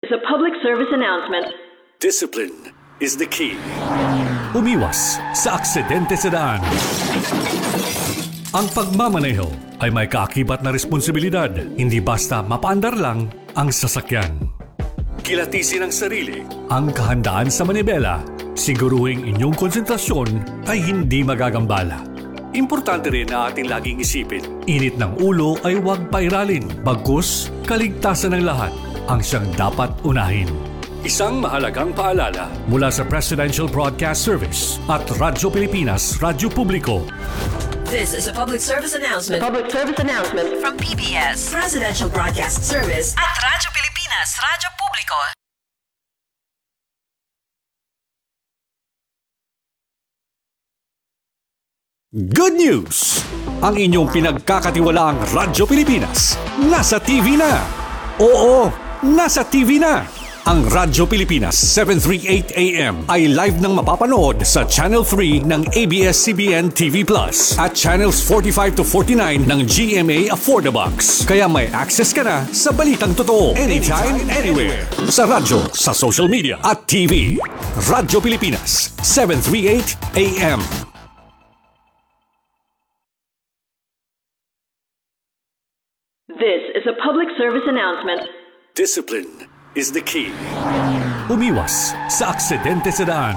is a public service announcement. Discipline is the key. Umiwas sa aksidente sa daan. Ang pagmamaneho ay may kaakibat na responsibilidad, hindi basta mapaandar lang ang sasakyan. Kilatisin ang sarili, ang kahandaan sa manibela, siguruhing inyong konsentrasyon ay hindi magagambala. Importante rin na ating laging isipin, init ng ulo ay huwag pairalin, bagkus kaligtasan ng lahat ang siyang dapat unahin. Isang mahalagang paalala mula sa Presidential Broadcast Service at Radyo Pilipinas, Radyo Publiko. This is a public service announcement. Public service announcement From PBS, Presidential Broadcast Service at Radyo Pilipinas, Radyo Publiko. Good news! Ang inyong pinagkakatiwalaang Radyo Pilipinas nasa TV na! Oo, nasa TV na! Ang Radyo Pilipinas 738 AM ay live nang mapapanood sa Channel 3 ng ABS-CBN TV Plus at Channels 45 to 49 ng GMA Affordabox. Kaya may access ka na sa balitang totoo anytime, anywhere. Sa radyo, sa social media at TV. Radyo Pilipinas 738 AM. This is a public service announcement. Discipline is the key. Umiwas sa aksidente sa daan.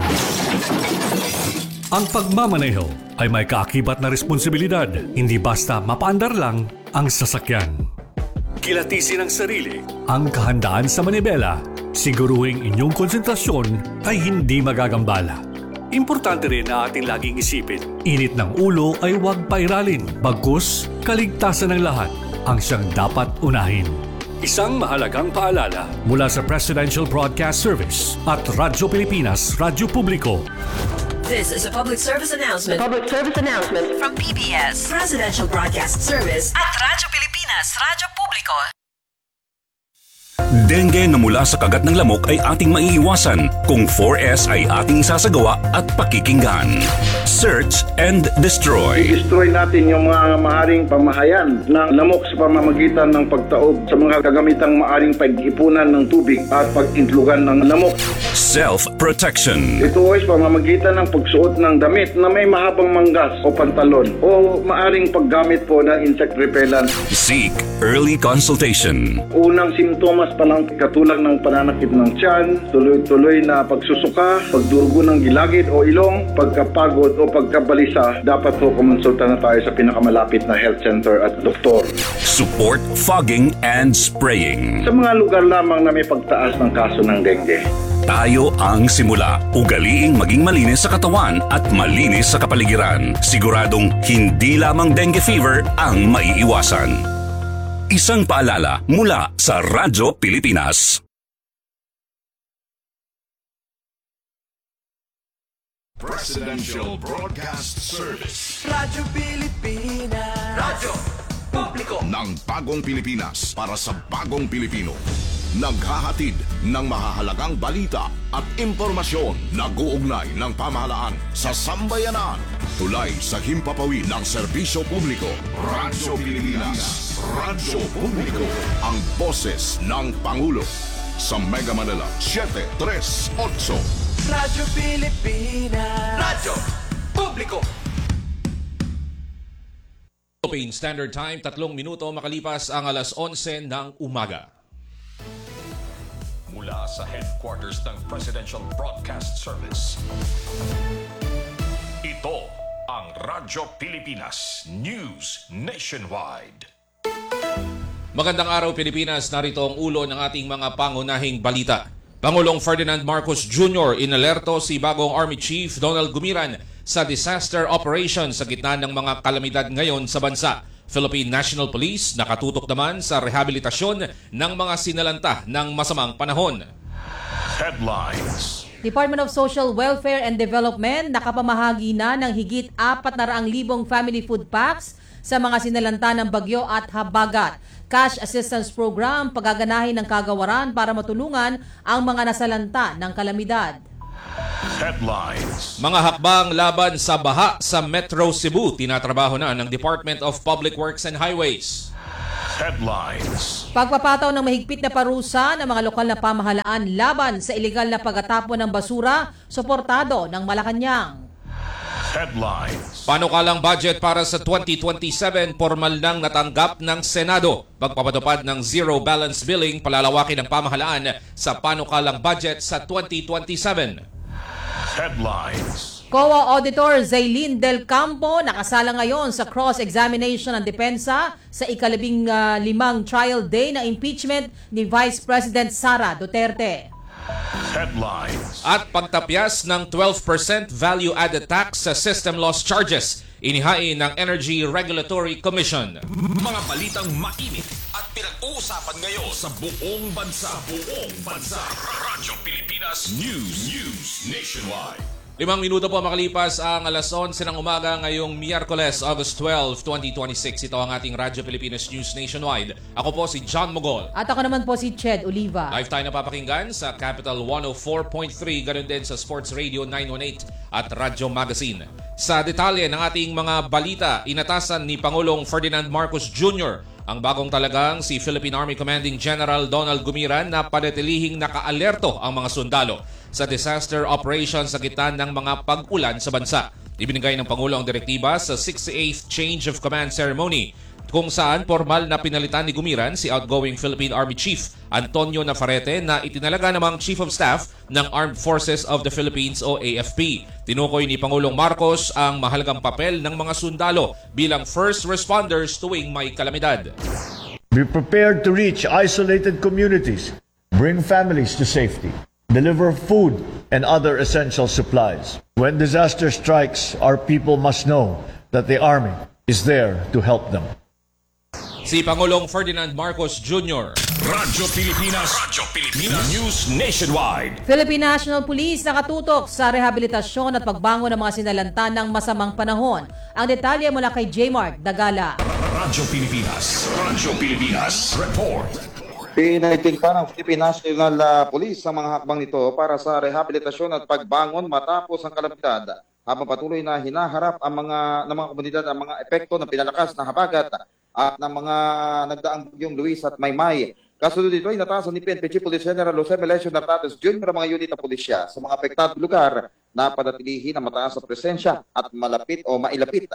Ang pagmamaneho ay may kaakibat na responsibilidad, hindi basta mapaandar lang ang sasakyan. Kilatisin ang sarili, ang kahandaan sa manibela, siguruhing inyong konsentrasyon ay hindi magagambala. Importante rin na ating laging isipin, init ng ulo ay huwag pairalin, bagkus kaligtasan ng lahat ang siyang dapat unahin. Isang mahalagang paalala mula sa Presidential Broadcast Service at Radyo Pilipinas, Radyo Publiko. This is a public service announcement. Public service announcement From PBS, Presidential Broadcast Service at Radyo Pilipinas, Radyo Publiko. Dengue na mula sa kagat ng lamok ay ating maiiwasan kung 4S ay ating isasagawa at pakikinggan. Search and destroy. I-destroy natin yung mga maaring pamahayan ng lamok sa pamamagitan ng pagtaob sa mga kagamitang maaring pag-ipunan ng tubig at pag-intlugan ng lamok. Self-protection. Ito ay pamamagitan ng pagsuot ng damit na may mahabang manggas o pantalon o maaring paggamit po ng insect repellent. Seek early consultation. Unang simptomas pa lang katulad ng pananakit ng tiyan, tuloy-tuloy na pagsusuka, pagdurugo ng gilagid o ilong, pagkapagod o pagkabalisa, dapat po kumonsulta na tayo sa pinakamalapit na health center at doktor. Support fogging and spraying. Sa mga lugar lamang na may pagtaas ng kaso ng dengue. Tayo ang simula. Ugaliing maging malinis sa katawan at malinis sa kapaligiran. Siguradong hindi lamang dengue fever ang maiiwasan. Isang paalala mula sa Radyo Pilipinas. Presidential Broadcast Service. Radyo Pilipinas. Radyo Publiko. Ng bagong Pilipinas para sa bagong Pilipino. Naghahatid ng mahahalagang balita at impormasyon na guugnay ng pamahalaan sa sambayanan. Tulay sa himpapawid ng serbisyo publiko. Radyo Pilipinas. Radyo Publiko. Ang boses ng Pangulo. Sa Mega Manila, 738. Radyo Pilipinas. Radyo Publiko. Philippine Standard Time, 3 minuto makalipas ang alas 11 ng umaga. Mula sa headquarters ng Presidential Broadcast Service. Ito ang Radyo Pilipinas News Nationwide. Magandang araw Pilipinas, narito ang ulo ng ating mga pangunahing balita. Pangulong Ferdinand Marcos Jr. inalerto si bagong Army Chief Donald Gumiran sa disaster operation sa gitna ng mga kalamidad ngayon sa bansa. Philippine National Police nakatutok naman sa rehabilitasyon ng mga sinalanta ng masamang panahon. Headlines. Department of Social Welfare and Development nakapamahagi na ng higit 400,000 family food packs sa mga sinalanta ng bagyo at habagat. Cash Assistance Program pagaganahin ng kagawaran para matulungan ang mga nasalanta ng kalamidad. Headlines. Mga hakbang laban sa baha sa Metro Cebu tinatrabaho na ng Department of Public Works and Highways. Headlines. Pagpapataw ng mahigpit na parusa ng mga lokal na pamahalaan laban sa ilegal na pagtatapon ng basura, suportado ng Malacanang. Headlines. Panukalang budget para sa 2027, formal nang natanggap ng Senado. Pagpapatupad ng zero balance billing, palalawakin ng pamahalaan sa panukalang budget sa 2027. Headlines. COA Auditor Zaylin Del Campo nakasala ngayon sa cross-examination ng depensa sa ika-15 trial day na impeachment ni Vice President Sara Duterte. Headlines. At pagtapyas ng 12% value-added tax sa system loss charges, inihain ng Energy Regulatory Commission. Mga balitang mainit at pinag-uusapan ngayon sa buong bansa. Radyo Pilipinas News Nationwide. 5 minuto po makalipas ang alas 11 ng umaga ngayong Miyerkules, August 12, 2026. Ito ang ating Radyo Pilipinas News Nationwide. Ako po si John Mogol. At ako naman po si Ched Oliva. Live tayo napapakinggan sa Capital 104.3, ganun din sa Sports Radio 918 at Radyo Magazine. Sa detalye ng ating mga balita, inatasan ni Pangulong Ferdinand Marcos Jr. ang bagong talagang si Philippine Army Commanding General Donald Gumiran na panatilihing nakaalerto ang mga sundalo sa disaster operation sa gitna ng mga pag-ulan sa bansa. Ibinigay ng Pangulo ang direktiba sa 68th Change of Command Ceremony kung saan formal na pinalitan ni Gumiran si outgoing Philippine Army Chief Antonio Navarrete na itinalaga namang Chief of Staff ng Armed Forces of the Philippines o AFP. Tinukoy ni Pangulong Marcos ang mahalagang papel ng mga sundalo bilang first responders tuwing may kalamidad. Be prepared to reach isolated communities, bring families to safety, deliver food and other essential supplies. When disaster strikes, our people must know that the Army is there to help them. Si Pangulong Ferdinand Marcos Jr. Radyo Pilipinas News Nationwide. Philippine National Police nakatutok sa rehabilitasyon at pagbangon ng mga sinalanta ng masamang panahon. Ang detalye mula kay J. Mark Dagala. Radyo Pilipinas Report. Pinaiting pa ng Philippine National Police ang mga hakbang nito para sa rehabilitasyon at pagbangon matapos ang kalamidad habang patuloy na hinaharap ang mga komunidad ang mga epekto ng pinalakas na habagat at ng mga nagdaang bagyong Luis at Maymay. Kasunod dito ay natasan ni PNP Chief Police General Jose Melesio Nartates Jr. ang mga unit ng pulisya sa mga apektadong lugar na panatilihin ang mataas na presensya at mailapit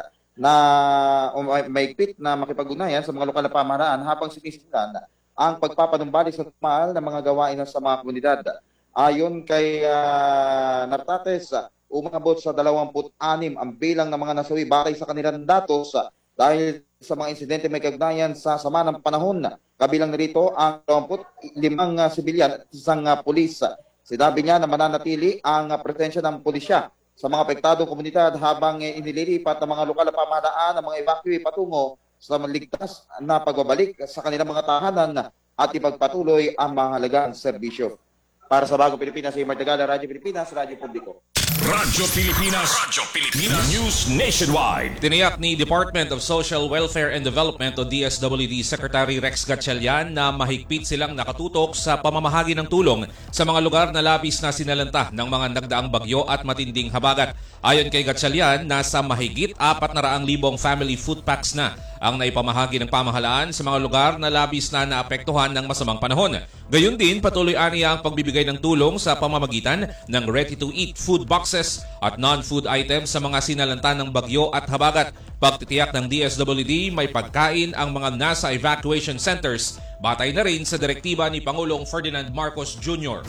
na maigpit na makipag-ugnayan sa mga lokal na pamahalaan habang sinisimulan ang pagpapanumbalik sa tumal ng mga gawain sa mga komunidad. Ayon kay Nartates, umabot sa 26 ang bilang ng mga nasawi batay sa kanilang datos dahil sa mga insidente may kaugnayan sa sama ng panahon. Kabilang narito ang 25 sibilyan at isang pulis. Sinabi niya na mananatili ang presensya ng pulisya sa mga apektadong komunidad habang inililipat ng mga lokal na pamahalaan ang mga evacuee patungo sa maligtas na pagbabalik sa kanilang mga tahanan at ipagpatuloy ang mahalagang serbisyo. Para sa Bagong Pilipinas, si Martagala, Radyo Pilipinas, Radyo Publiko. Radyo Pilipinas News Nationwide. Tiniyak ni Department of Social Welfare and Development o DSWD Secretary Rex Gatchalian na mahigpit silang nakatutok sa pamamahagi ng tulong sa mga lugar na labis na sinalanta ng mga nagdaang bagyo at matinding habagat. Ayon kay Gatchalian, nasa mahigit 400,000 family food packs na ang naipamahagi ng pamahalaan sa mga lugar na labis na naapektuhan ng masamang panahon. Gayun din, patuloy aniya ang pagbibigay ng tulong sa pamamagitan ng ready-to-eat food boxes at non-food items sa mga sinalanta ng bagyo at habagat. Pagtitiyak ng DSWD, may pagkain ang mga nasa evacuation centers, batay na rin sa direktiba ni Pangulong Ferdinand Marcos Jr.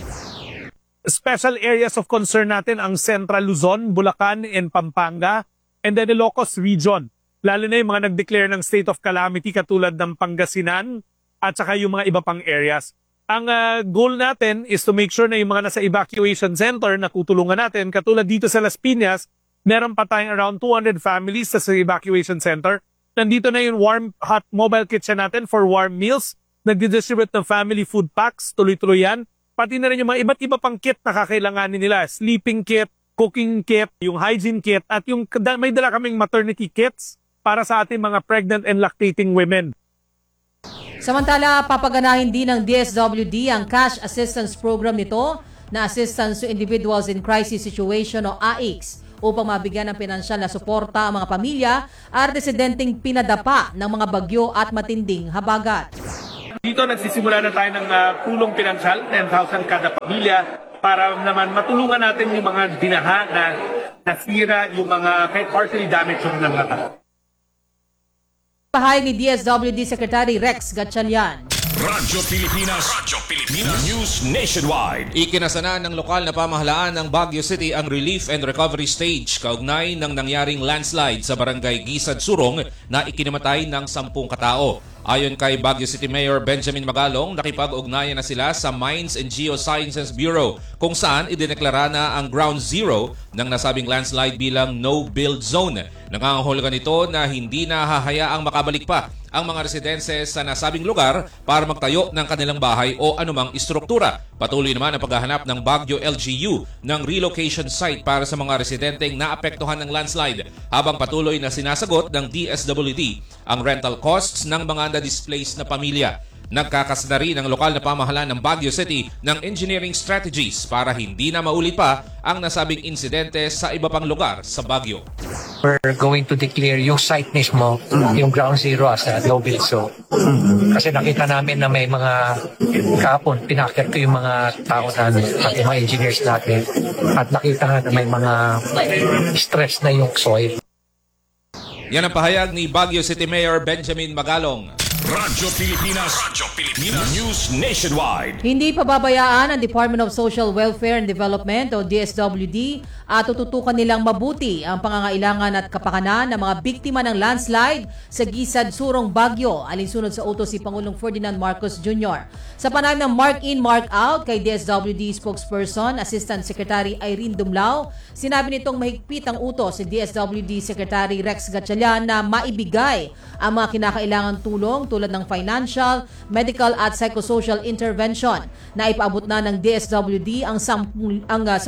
Special areas of concern natin ang Central Luzon, Bulacan, and Pampanga, and then the Ilocos region. Lalo na yung mga nag-declare ng state of calamity katulad ng Pangasinan at saka yung mga iba pang areas. Ang goal natin is to make sure na yung mga nasa evacuation center na tutulungan natin, katulad dito sa Las Piñas, meron pa tayong around 200 families sa evacuation center. Nandito na yung warm hot mobile kitchen natin for warm meals. Nagdi-distribute ng family food packs, tuloy-tuloy yan. Pati na rin yung mga iba't iba pang kit na kakailanganin nila. Sleeping kit, cooking kit, yung hygiene kit, at yung may dala kaming maternity kits para sa ating mga pregnant and lactating women. Samantala, papaganahin din ng DSWD ang cash assistance program nito na assistance to individuals in crisis situation o AICS. upang mabigyan ng pinansyal na suporta ang mga pamilya at residenteng pinadapa ng mga bagyo at matinding habagat. Dito nagsisimula na tayo ng tulong pinansyal, 10,000 kada pamilya, para naman matulungan natin yung mga binaha na nasira, yung mga kahit partially damaged yung mga. Pahayag ni DSWD Secretary Rex Gatchalian. Radyo Pilipinas News Nationwide. Ikinasana ng lokal na pamahalaan ng Baguio City ang relief and recovery stage kaugnay ng nangyaring landslide sa barangay Gisad Surong na ikinamatay ng 10 katao. Ayon kay Baguio City Mayor Benjamin Magalong, nakipag-ugnayan na sila sa Mines and Geosciences Bureau kung saan idineklara na ang ground zero ng nasabing landslide bilang no-build zone. Nangangahulugan ito na hindi na hahayaang makabalik pa ang mga residente sa nasabing lugar para magtayo ng kanilang bahay o anumang istruktura. Patuloy naman ang paghahanap ng Baguio LGU ng relocation site para sa mga residenteng naapektuhan ng landslide habang patuloy na sinasagot ng DSWD ang rental costs ng mga na-displaced na pamilya. Nagkakasana rin ang lokal na pamahalaan ng Baguio City ng engineering strategies para hindi na maulit pa ang nasabing insidente sa iba pang lugar sa Baguio. We're going to declare yung site mismo, yung ground zero as a no-build zone. Kasi nakita namin na may mga kahapon, pinakir ko yung mga tao namin at yung mga engineers natin at nakita nga na may mga stress na yung soil. Yan ang pahayag ni Baguio City Mayor Benjamin Magalong. Radyo Pilipinas News Nationwide. Hindi pababayaan ang Department of Social Welfare and Development o DSWD at tututukan nilang mabuti ang pangangailangan at kapakanan ng mga biktima ng landslide sa Gisad Surong, Baguio, alinsunod sa utos si Pangulong Ferdinand Marcos Jr. Sa panayam ng Mark In, Mark Out kay DSWD spokesperson, Assistant Secretary Irene Dumlao, sinabi nitong mahigpit ang utos si DSWD Secretary Rex Gatchalian na maibigay ang mga kinakailangang tulong tulad ng financial, medical at psychosocial intervention na ipaabot na ng DSWD ang 10,000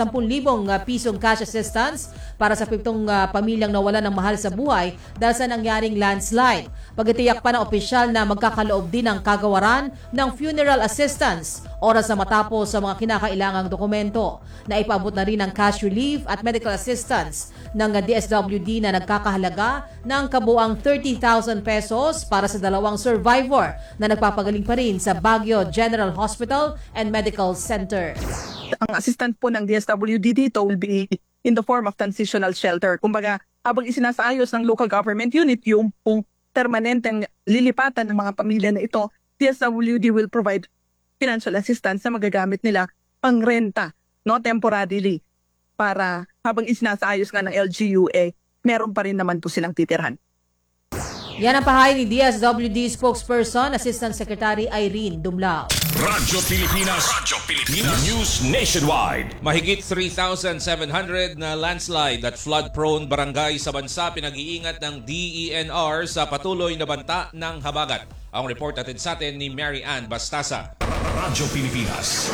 pisong cash assistance para sa 7 pamilyang nawalan ng mahal sa buhay dahil sa nangyaring landslide. Pagtitiyak pa ng opisyal na magkakaloob din ang kagawaran ng funeral assistance oras na matapos sa mga kinakailangang dokumento. Na ipaabot na rin ang cash relief at medical assistance ng DSWD na nagkakahalaga ng kabuang 30,000 pesos para sa 2 survivor na nagpapagaling pa rin sa Baguio General Hospital and Medical Center. Ang assistant po ng DSWD dito will be in the form of transitional shelter. Kumbaga, habang isinasayos ng local government unit yung permanenteng lilipatan ng mga pamilya na ito, DSWD will provide financial assistance na magagamit nila pang renta, no, temporarily, para habang isinasayos nga ng LGU, meron pa rin naman po silang titirhan. Yan ang pahayag ni DSWD spokesperson, Assistant Secretary Irene Dumlao. Radyo Pilipinas News Nationwide. Mahigit 3,700 na landslide at flood-prone barangay sa bansa pinag-iingat ng DENR sa patuloy na banta ng habagat. Ang report natin sa atin ni Mary Ann Bastasa. Radyo Pilipinas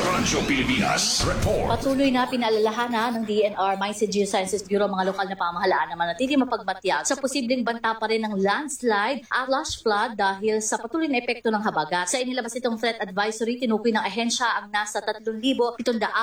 Report. Patuloy na pinaalalahanan ng DENR, Mines and Geosciences Bureau, mga lokal na pamahalaan na manatili mapagmatyag sa posibleng banta pa rin ng landslide at flash flood dahil sa patuloy na epekto ng habagat. Sa inilabas itong threat advisory, tinukoy ng ahensya ang nasa 3,742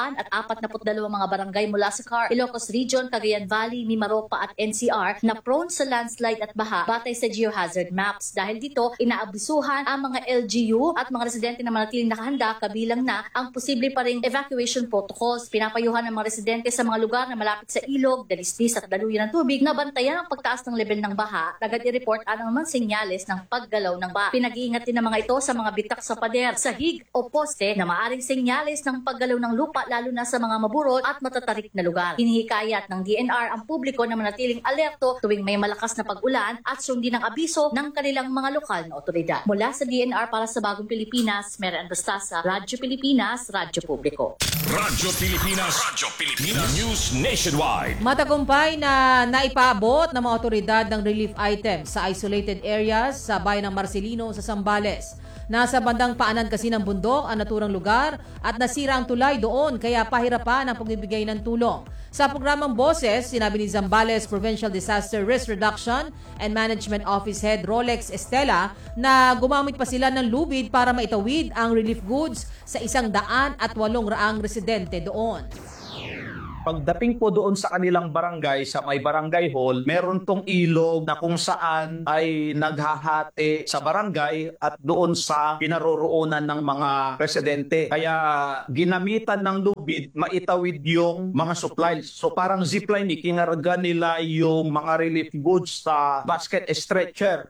mga barangay mula sa CAR, Ilocos Region, Cagayan Valley, Mimaropa at NCR na prone sa landslide at baha batay sa geohazard maps. Dahil dito, inaabisuhan ang mga LGU at mga residente na manatiling nakahanda, kabilang na ang posible pa ring evacuation protocols. Pinapayuhan ng mga residente sa mga lugar na malapit sa ilog, dalisdis at daluyan ng tubig na bantayan ang pagtaas ng level ng baha. Agad i-report ang mga senyales ng paggalaw ng baha. Pinag-iingat din ng mga ito sa mga bitak sa pader, sahig o poste na maaring senyales ng paggalaw ng lupa lalo na sa mga maburol at matatarik na lugar. Hinihikayat ng DNR ang publiko na manatiling alerto tuwing may malakas na pag-ulan at sundin ang abiso ng kanilang mga lokal na otoridad. Mula sa DNR para sa Bagong Pilipinas, Mary Ann Bastasa, Radyo Pilipinas, Radyo Publiko. Radyo Pilipinas News Nationwide. Matagumpay na naipaabot ng mga otoridad ng relief items sa isolated areas sa bayan ng Marcelino sa Zambales. Nasa bandang paanan kasi ng bundok ang naturang lugar at nasira ang tulay doon kaya pahirapan ang pagbibigay ng tulong. Sa programang Boses, sinabi ni Zambales Provincial Disaster Risk Reduction and Management Office Head Rolex Estela na gumamit pa sila ng lubid para maitawid ang relief goods sa 108 residente doon. Pagdating po doon sa kanilang barangay, sa may barangay hall, meron tong ilog na kung saan ay naghahati sa barangay at doon sa kinaroroonan ng mga residente. Kaya ginamitan ng lubid, maitawid yung mga supplies. So parang zipline, ikinarga nila yung mga relief goods sa basket stretcher.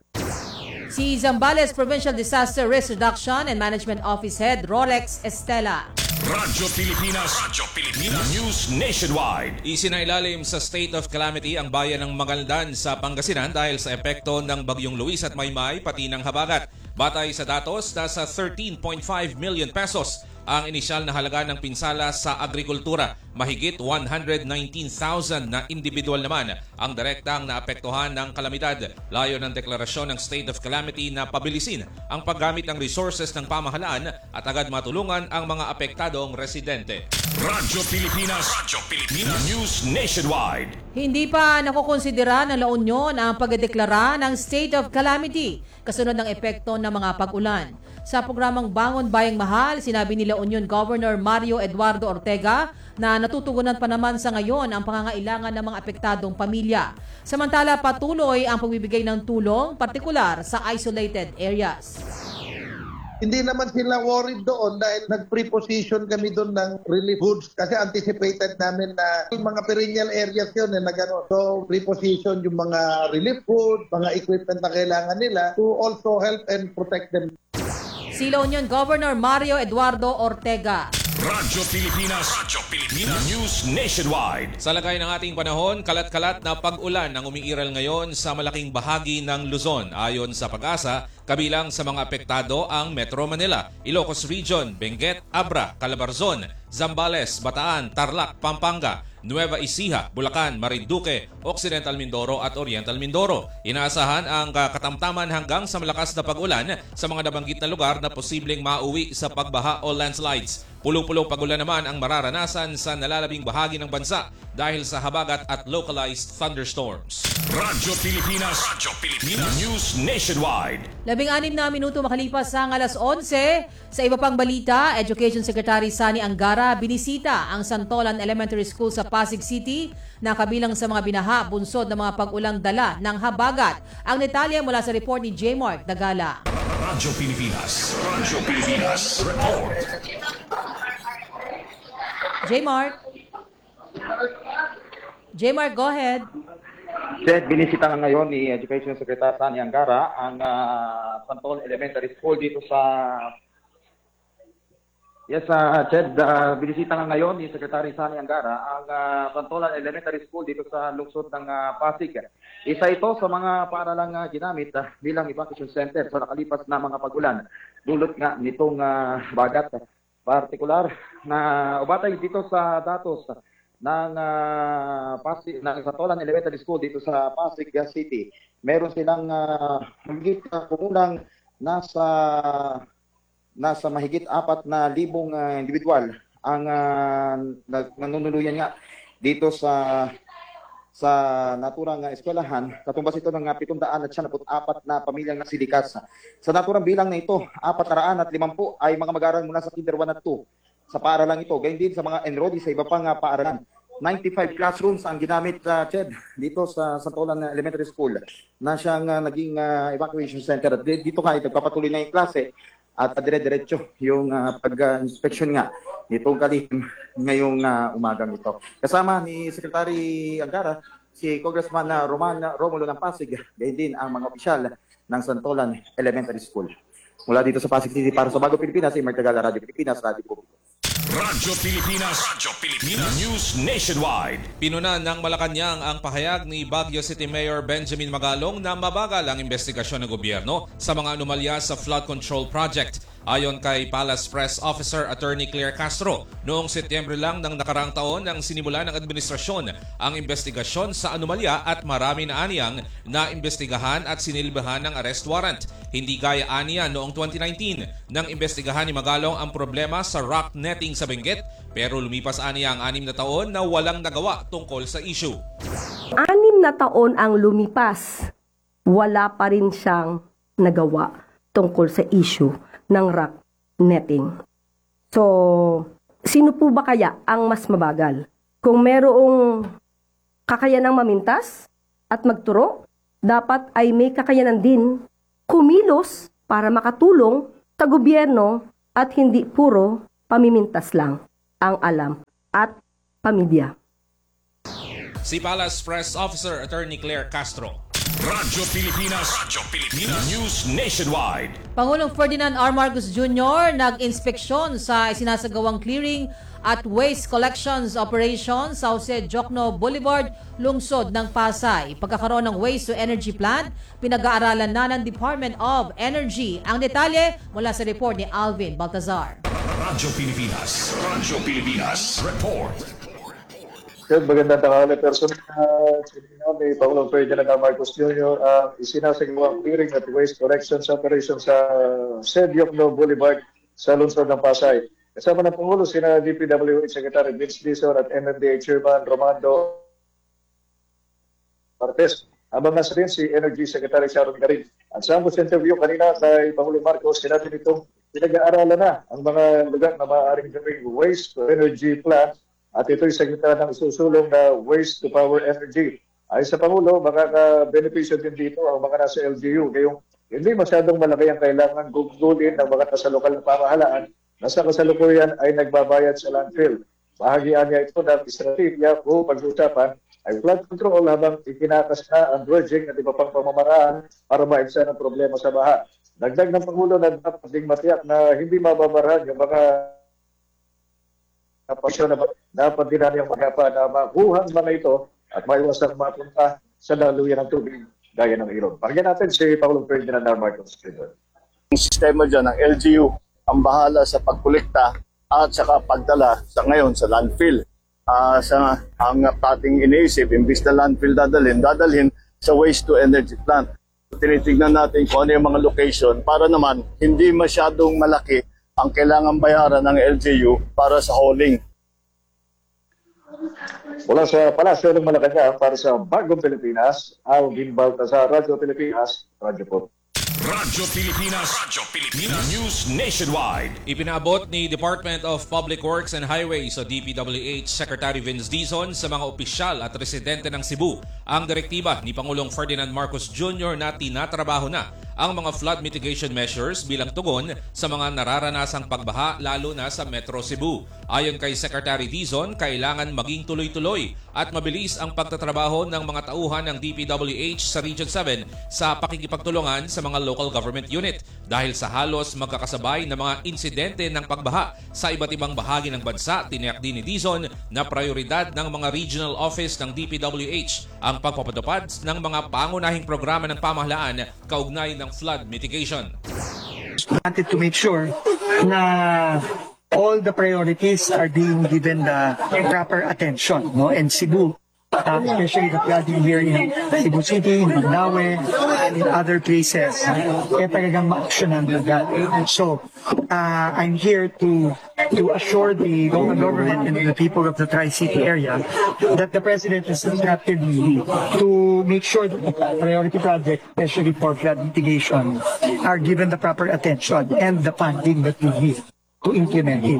Si Zambales Provincial Disaster Risk Reduction and Management Office Head Rolex Estela. Radyo Pilipinas News Nationwide. Isinailalim sa state of calamity ang bayan ng Magaldan sa Pangasinan dahil sa epekto ng Bagyong Luis at Maymay pati ng habagat. Batay sa datos, nasa 13.5 million pesos ang inisyal na halaga ng pinsala sa agrikultura. Mahigit 119,000 na individual naman ang direktang naapektuhan ng kalamidad. Layo ng deklarasyon ng state of calamity na pabilisin ang paggamit ng resources ng pamahalaan at agad matulungan ang mga apektadong residente. Radyo Pilipinas News Nationwide. Hindi pa nakukonsidera ng La Union ang pagdedeklara ng state of calamity kasunod ng epekto ng mga pag-ulan. Sa programang Bangon Bayang Mahal, sinabi ni La Union Governor Mario Eduardo Ortega na natutugunan pa naman sa ngayon ang pangangailangan ng mga apektadong pamilya. Samantala, patuloy ang pagbibigay ng tulong, partikular sa isolated areas. Hindi naman sila worried doon dahil nag-preposition kami doon ng relief goods kasi anticipated namin na yung mga perennial areas yun na gano'n. So, preposition yung mga relief goods, mga equipment na kailangan nila to also help and protect them. Si La Union Governor Mario Eduardo Ortega. Radyo Pilipinas News Nationwide. Sa lagay ng ating panahon, kalat-kalat na pag-ulan ang umiiral ngayon sa malaking bahagi ng Luzon. Ayon sa Pag-asa, kabilang sa mga apektado ang Metro Manila, Ilocos Region, Benguet, Abra, Calabarzon, Zambales, Bataan, Tarlac, Pampanga, Nueva Ecija, Bulacan, Marinduque, Occidental Mindoro at Oriental Mindoro. Inaasahan ang katamtaman hanggang sa malakas na pag-ulan sa mga nabanggit na lugar na posibleng mauwi sa pagbaha o landslides. Pulong-pulong pag-ulan naman ang mararanasan sa nalalabing bahagi ng bansa dahil sa habagat at localized thunderstorms. Radyo Pilipinas News Nationwide. 16 na minuto makalipas ang alas 11. Sa iba pang balita, Education Secretary Sani Angara binisita ang Santolan Elementary School sa Pasig City na kabilang sa mga binaha bunsod ng mga pag-ulang dala ng habagat. Ang detalye mula sa report ni J. Mark Dagala. Radyo Pilipinas Report. J. Mark, go ahead. Sir, binisita nga ngayon ni Education Secretary Sani Angara ang Santolan Elementary School dito sa Chad, binisita nga ngayon ni Secretary Sani Angara ang Santolan Elementary School dito sa lungsod ng Pasig. Isa ito sa mga paaralang ginamit bilang evacuation center sa nakalipas na mga pag-ulan. Dulot nga nitong bagat. Partikular na ubatay dito sa datos ng Santolan Elementary School dito sa Pasig City. Meron silang mahigit kumulang nasa mahigit 4,000 individual ang nanunuluyan nga dito sa naturang eskwelahan. Katumbas ito ng 794 na pamilyang nasilikas. Sa naturang bilang na ito, 450 ay mga mag-aaral mula sa Kinder 1 at 2 sa paaralang ito. Gayun din sa mga enrollees sa iba pang paaralan. 95 classrooms ang ginamit dito sa Santolan Elementary School na siyang naging evacuation center. At dito nga, nagpapatuloy na yung klase at dire-diretso yung pag-inspection nga nitong kalihim ngayong umagang ito. Kasama ni Secretary Angara, si Congressman Romulo ng Pasig, gayon din ang mga opisyal ng Santolan Elementary School. Mula dito sa Pasig City para sa Bagong Pilipinas, si Mark Tagala, Radyo Pilipinas, Radyo Publiko. Radyo Pilipinas News Nationwide. Pinunan ng Malacanang ang pahayag ni Baguio City Mayor Benjamin Magalong na mabagal ang investigasyon ng gobyerno sa mga anomalya sa flood control project. Ayon kay Palace Press Officer Attorney Claire Castro, noong Setyembre lang ng nakaraang taon nang sinimula ng administrasyon ang investigasyon sa anomalya at marami na aniyang na imbestigahan at sinilbahan ng arrest warrant. Hindi gaya aniya noong 2019 nang imbestigahan ni Magalong ang problema sa rock netting sa Benguet, pero lumipas aniya ang 6 na taon na walang nagawa tungkol sa issue. 6 na taon ang lumipas, wala pa rin siyang nagawa tungkol sa issue ng rock netting. So, sino po ba kaya ang mas mabagal? Kung merong kakayanang mamintas at magturo, dapat ay may kakayanan din kumilos para makatulong sa gobyerno at hindi puro pamimintas lang ang alam at pamilya. Si Palace Press Officer Attorney Claire Castro. Radyo Pilipinas. News Nationwide. Pangulong Ferdinand R. Marcos Jr. nag-inspeksyon sa isinasagawang clearing at waste collections operations sa Jose Jocno Boulevard, lungsod ng Pasay. Pagkakaroon ng waste-to-energy plant, pinag-aaralan na ng Department of Energy. Ang detalye mula sa report ni Alvin Baltazar. Radyo Pilipinas. Report. Sir, magandang tanghali. Personal ni Pangulong Ferdinand R. Marcos Jr. Isinasagawang clearing at waste collections operations sa Jose Jocno Boulevard sa lungsod ng Pasay. Kasama ng Pangulo, sina DPWH Secretary Vince Dizon at MMDA Chairman Romando Martes. Habang nasa rin si Energy Secretary Sharon Garin. At sa ambos interview kanina kay Pangulo Marcos, sinabi nitong pinag-aaralan na ang mga lugar na maaaring gawing waste-to-energy plant at ito'y sagita ng isusulong na waste-to-power energy. Ay sa Pangulo, makaka-benepisyo din dito ang mga nasa LGU. Ngayong hindi masyadong malaki ang kailangan gugulin ng mga nasa lokal na pamahalaan na sa kasalukuyan ay nagbabayad sa landfill. Bahagian niya ito ng estratehiya o pag-usapan ay flood control habang ikinakas na ang dredging at iba pang pamamaraan para maibsan ang problema sa baha. Dagdag ng Pangulo na dapat ding matiyak na hindi mababarahan yung mga pasyon na dapat din na yung magapa na makuhang mga ito at maiwasang mapunta sa daluyan ng tubig gaya ng ilog. Pakinggan natin si Pangulong Ferdinand R. Marcos Jr. Ang sistema dyan ng LGU ang bahala sa pagkolekta at saka pagdala sa ngayon sa landfill. Ang ating iniisip, imbis na landfill dadalhin sa waste-to-energy plant. Tinitignan natin kung ano yung mga location para naman hindi masyadong malaki ang kailangan bayaran ng LGU para sa hauling. Mula sa Palasyo ng Malacanang para sa Bagong Pilipinas, Alvin Baltazar, Radyo Pilipinas, Radyo po. Radyo Pilipinas. News Nationwide. Ipinaabot ni Department of Public Works and Highways o DPWH Secretary Vince Dizon sa mga opisyal at residente ng Cebu ang direktiba ni Pangulong Ferdinand Marcos Jr. na tinatrabaho na ang mga flood mitigation measures bilang tugon sa mga nararanasang pagbaha lalo na sa Metro Cebu. Ayon kay Secretary Dizon, kailangan maging tuloy-tuloy at mabilis ang pagtatrabaho ng mga tauhan ng DPWH sa Region 7 sa pakikipagtulungan sa mga local government unit dahil sa halos magkakasabay na mga insidente ng pagbaha sa iba't ibang bahagi ng bansa. Tiniyak din ni Dizon na prioridad ng mga regional office ng DPWH ang pagpapatupad ng mga pangunahing programa ng pamahalaan kaugnay ng flood mitigation. Wanted to make sure na all the priorities are being given the proper attention, no? And Cebu, especially the flooding here in Cebu City, in Mandaue, and in other places, kaya talagang ma-actionan agad. So, I'm here to assure the local government and the people of the Tri-City area that the President has instructed me to make sure that the priority projects, especially for flood mitigation, are given the proper attention and the funding that we need to implement it.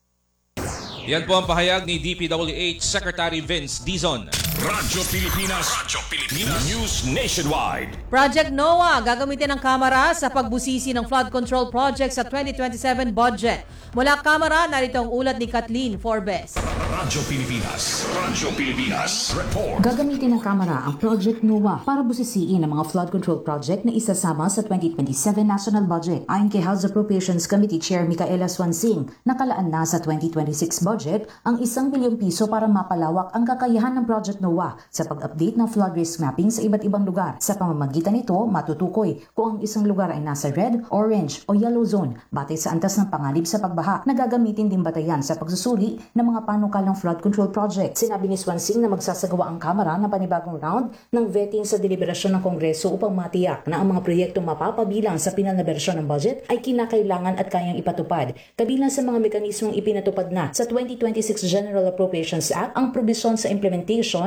Yan po ang pahayag ni DPWH Secretary Vince Dizon. Radyo Pilipinas. News Nationwide. Project NOAA gagamitin ng Kamara sa pagbusisi ng flood control project sa 2027 budget. Mula Kamara, narito ang ulat ni Kathleen Forbes. Radyo Pilipinas. Report. Gagamitin ng Kamara ang Project NOAA para busisiin ang mga flood control project na isasama sa 2027 national budget. Ayon kay House Appropriations Committee Chair Micaela Swansing, nakalaan na sa 2026 budget ang 1 bilyong piso para mapalawak ang kakayahan ng Project NOAA sa pag-update ng flood risk mapping sa iba't ibang lugar. Sa pamamagitan nito, matutukoy kung ang isang lugar ay nasa red, orange o yellow zone batay sa antas ng panganib sa pagbaha na gagamitin din batayan sa pagsusuri ng mga panukalang flood control project. Sinabi ni Swansing na magsasagawa ang Kamara ng panibagong round ng vetting sa deliberasyon ng Kongreso upang matiyak na ang mga proyektong mapapabilang sa pinal na bersyon ng budget ay kinakailangan at kayang ipatupad. Kabilang sa mga mekanismong ipinatupad na sa 2026 General Appropriations Act ang probisyon sa implementation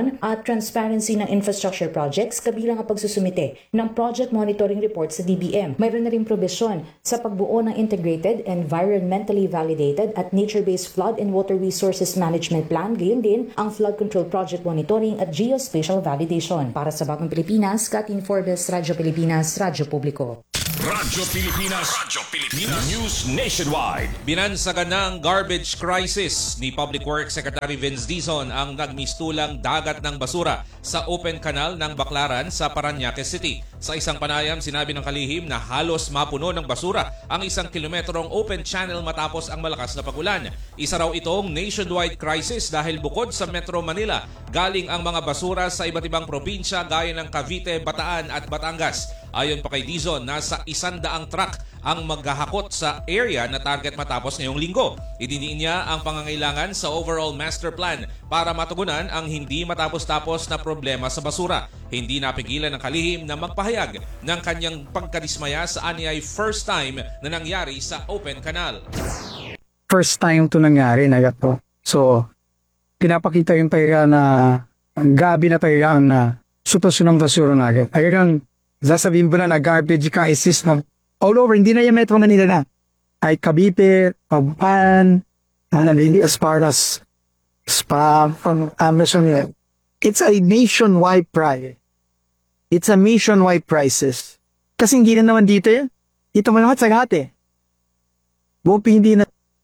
execution at transparency ng infrastructure projects kabilang ang pagsusumite ng project monitoring report sa DBM. Mayroon na rin probisyon sa pagbuo ng integrated, environmentally validated at nature-based flood and water resources management plan, gayon din ang flood control project monitoring at geospatial validation. Para sa Bagong Pilipinas, Katin Forbes, Radyo Pilipinas, Radyo Publiko. Radyo Pilipinas. News Nationwide. Binansagan ng garbage crisis ni Public Works Secretary Vince Dizon ang nagmistulang dagat ng basura sa open canal ng Baclaran sa Parañaque City. Sa isang panayam, sinabi ng kalihim na halos mapuno ng basura ang 1 kilometrong open channel matapos ang malakas na pagulan. Isa raw itong nationwide crisis dahil bukod sa Metro Manila, galing ang mga basura sa iba't ibang probinsya gaya ng Cavite, Bataan at Batangas. Ayon pa kay Dizon, nasa 100 truck ang maghahakot sa area na target matapos ngayong linggo. Idiniin niya ang pangangailangan sa overall master plan para matugunan ang hindi matapos-tapos na problema sa basura. Hindi napigilan ng kalihim na magpahayag ng kanyang pagkadismaya sa anyay first time na nangyari sa open canal. First time to nangyari na ito. So, pinapakita yung tayo na ang gabi na tayo na sitwasyon ng basura natin. Ayun, sasabihin mo na garbage crisis na all over, hindi na yung Metro Manila na. Ay Cavite, Pabuan, hindi as far as Spa, Amazon. It's a nationwide crisis. It's a nationwide crisis. Kasi hindi na naman dito yan. Dito man naman sa Gate. Bupi hindi na.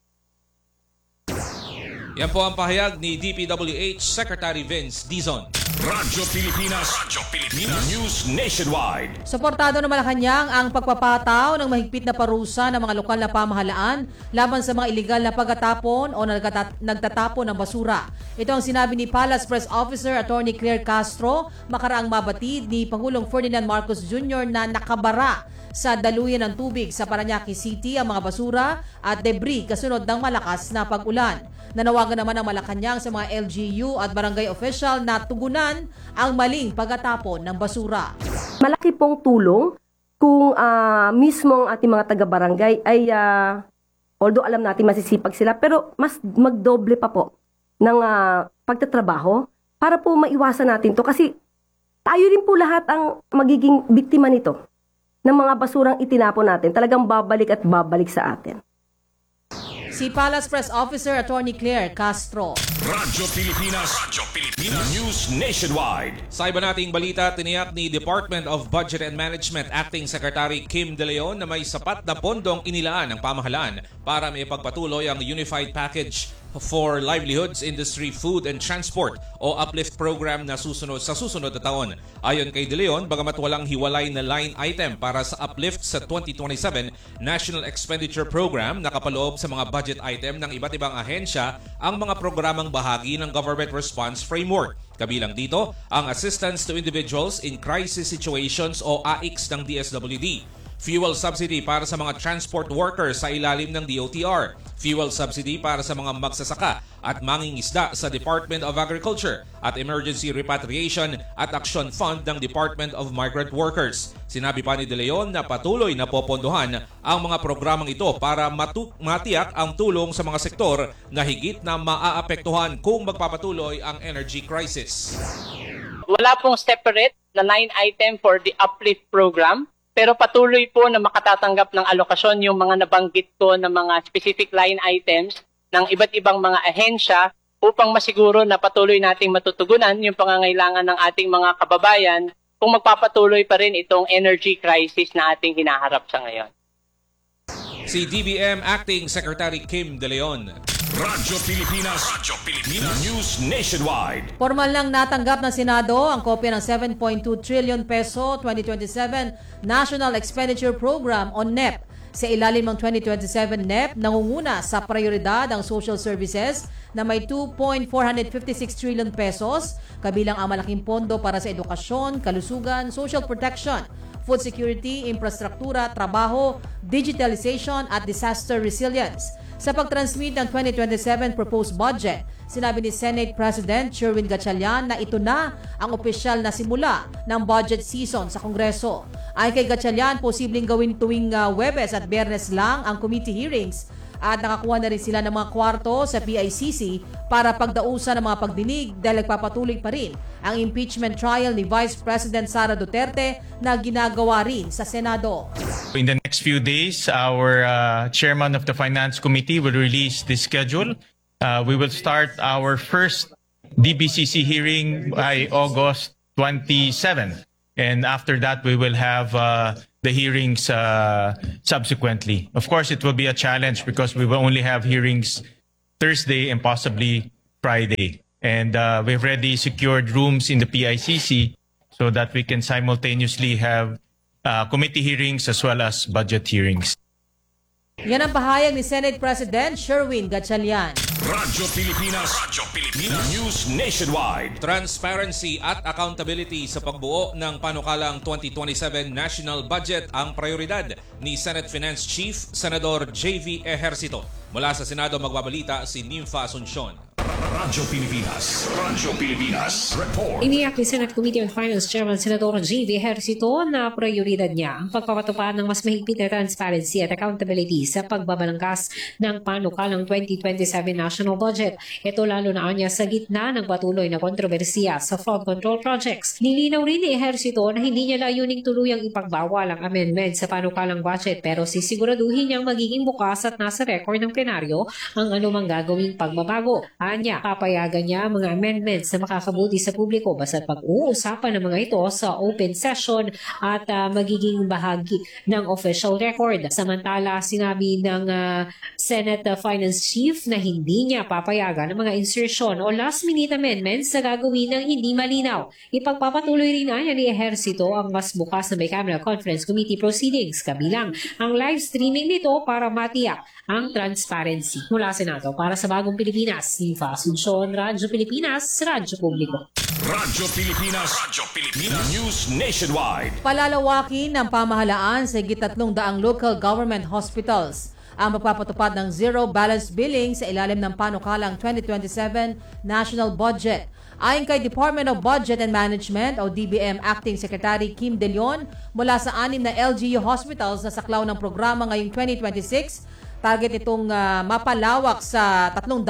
Yan po ang pahayag ni DPWH Secretary Vince Dizon. Radyo Pilipinas. News Nationwide. Suportado ng Malacanang ang pagpapataw ng mahigpit na parusa ng mga lokal na pamahalaan laban sa mga iligal na pagtatapon o nagtatapon ng basura. Ito ang sinabi ni Palace Press Officer Attorney Claire Castro makaraang mabatid ni Pangulong Ferdinand Marcos Jr. na nakabara sa daluyan ng tubig sa Parañaque City ang mga basura at debris kasunod ng malakas na pag-ulan. Nanawagan naman ang Malacanang sa mga LGU at barangay official na tugunan ang maling pagtatapon ng basura. Malaki pong tulong kung mismo ang ating mga taga-barangay ay, although alam natin masisipag sila, pero mas magdoble pa po ng pagtatrabaho para po maiwasan natin to. Kasi tayo rin po lahat ang magiging biktima nito ng mga basurang itinapon natin. Talagang babalik at babalik sa atin. Si Palace Press Officer Attorney Claire Castro. Radyo Pilipinas. News Nationwide. Sa iba nating balita, tiniyak ni Department of Budget and Management Acting Secretary Kim De Leon na may sapat na pondong inilaan ng pamahalaan para may pagpatuloy ang Unified Package for Livelihoods, Industry, Food and Transport o Uplift Program na susunod na taon. Ayon kay De Leon, bagamat walang hiwalay na line item para sa Uplift sa 2027 National Expenditure Program, nakapaloob sa mga budget item ng iba't ibang ahensya ang mga programang bahagi ng Government Response Framework. Kabilang dito ang Assistance to Individuals in Crisis Situations o AICS ng DSWD. Fuel subsidy para sa mga transport workers sa ilalim ng DOTR. Fuel subsidy para sa mga magsasaka at mangingisda sa Department of Agriculture at Emergency Repatriation at Action Fund ng Department of Migrant Workers. Sinabi pa ni De Leon na patuloy na popondohan ang mga programang ito para matiyak ang tulong sa mga sektor na higit na maaapektuhan kung magpapatuloy ang energy crisis. Wala pong separate na line item for the Uplift program. Pero patuloy po na makatatanggap ng alokasyon yung mga nabanggit ko na mga specific line items ng iba't ibang mga ahensya upang masiguro na patuloy nating matutugunan yung pangangailangan ng ating mga kababayan kung magpapatuloy pa rin itong energy crisis na ating hinaharap sa ngayon. Si DBM Acting Secretary Kim De Leon. Radyo Pilipinas. News Nationwide. Formal lang natanggap ng Senado ang kopya ng 7.2 trillion peso 2027 National Expenditure Program o NEP. Sa ilalim ng 2027 NEP, nangunguna sa prioridad ang social services na may 2.456 trillion pesos, kabilang ang malaking pondo para sa edukasyon, kalusugan, social protection, food security, infrastruktura, trabaho, digitalization at disaster resilience. Sa pag-transmit ng 2027 proposed budget, sinabi ni Senate President Sherwin Gatchalian na ito na ang opisyal na simula ng budget season sa Kongreso. Ayon kay Gatchalian, posibleng gawin tuwing Huwebes at Biyernes lang ang committee hearings At nakakuha na rin sila ng mga kwarto sa PICC para pagdausan ng mga pagdinig dahil nagpapatuloy pa rin ang impeachment trial ni Vice President Sara Duterte na ginagawa rin sa Senado. In the next few days, our chairman of the Finance Committee will release the schedule. We will start our first DBCC hearing by August 27. And after that, we will have the hearings subsequently. Of course, it will be a challenge because we will only have hearings Thursday and possibly Friday. And we've already secured rooms in the PICC so that we can simultaneously have committee hearings as well as budget hearings. Yan ang pahayag ni Senate President Sherwin Gatchalian. Radyo Pilipinas. News Nationwide. Transparency at accountability sa pagbuo ng panukalang 2027 national budget ang prioridad ni Senate Finance Chief Senador JV Ejercito. Mula sa Senado magbabalita si Nympha Asuncion. Radyo Pilipinas. Report. Iniyak ni Senate Committee on Finance Chairman Senador JV Ejercito na prioridad niya ang pagpapatupad ng mas mahigpit na transparency at accountability sa pagbabalangkas ng panukalang 2027 national budget. Ito lalo na anya sa gitna ng patuloy na kontrobersiya sa flood control projects. Nilinaw rin ni Ejercito na hindi niya layuning tuluyang ipagbawal ang amendment sa panukalang budget pero sisiguraduhin niyang magiging bukas at nasa record ng plenaryo ang anumang gagawing pagbabago. Anya, papayagan niya ang mga amendments na makakabuti sa publiko basta't pag-uusapan ng mga ito sa open session at magiging bahagi ng official record. Samantala, sinabi ng Senate Finance Chief na hindi niya papayagan ang mga insertion o last-minute amendments na gagawin ng hindi malinaw. Ipagpapatuloy rin niya ni Ejercito ang mas bukas na bicameral conference committee proceedings kabilang ang live streaming nito para matiyak ang transparency. Mula Senado para sa Bagong Pilipinas, Nympha Asuncion, Radyo Pilipinas, Radyo Publiko. Radyo Pilipinas. News Nationwide. Palalawakin ng pamahalaan sa higit 300 local government hospitals ang magpapatupad ng zero balance billing sa ilalim ng panukalang 2027 national budget. Ayon kay Department of Budget and Management o DBM Acting Secretary Kim De Leon, mula sa 6 na LGU hospitals na saklaw ng programa ngayong 2026, target itong mapalawak sa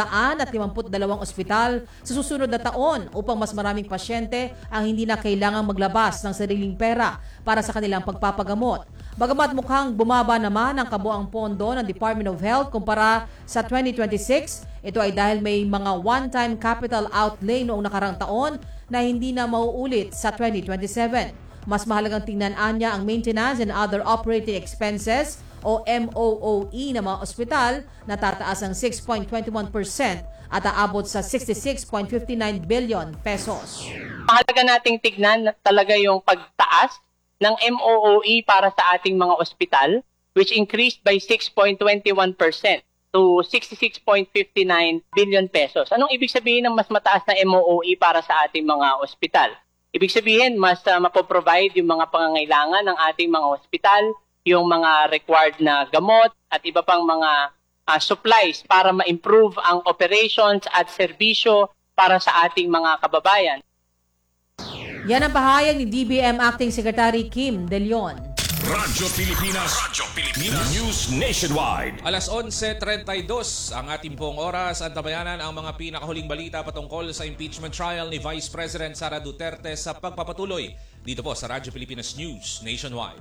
352 ospital sa susunod na taon upang mas maraming pasyente ang hindi na kailangang maglabas ng sariling pera para sa kanilang pagpapagamot. Bagamat mukhang bumaba naman ang kabuang pondo ng Department of Health kumpara sa 2026, ito ay dahil may mga one-time capital outlay noong nakarang taon na hindi na mauulit sa 2027. Mas mahalagang tingnan anya ang maintenance and other operating expenses o MOOE ng mga ospital na tataas ang 6.21% at aabot sa 66.59 billion pesos. Mahalaga nating tignan talaga yung pagtaas ng MOOE para sa ating mga ospital, which increased by 6.21% to 66.59 billion pesos. Anong ibig sabihin ng mas mataas na MOOE para sa ating mga ospital? Ibig sabihin, mas mapoprovide yung mga pangangailangan ng ating mga ospital, yung mga required na gamot at iba pang mga supplies para ma-improve ang operations at serbisyo para sa ating mga kababayan. Yan ang pahayag ni DBM Acting Secretary Kim De Leon. Radyo Pilipinas. News Nationwide. Alas 11:32 ang ating pong oras at tabayanan ang mga pinakahuling balita patungkol sa impeachment trial ni Vice President Sara Duterte sa pagpapatuloy dito po sa Radyo Pilipinas News Nationwide.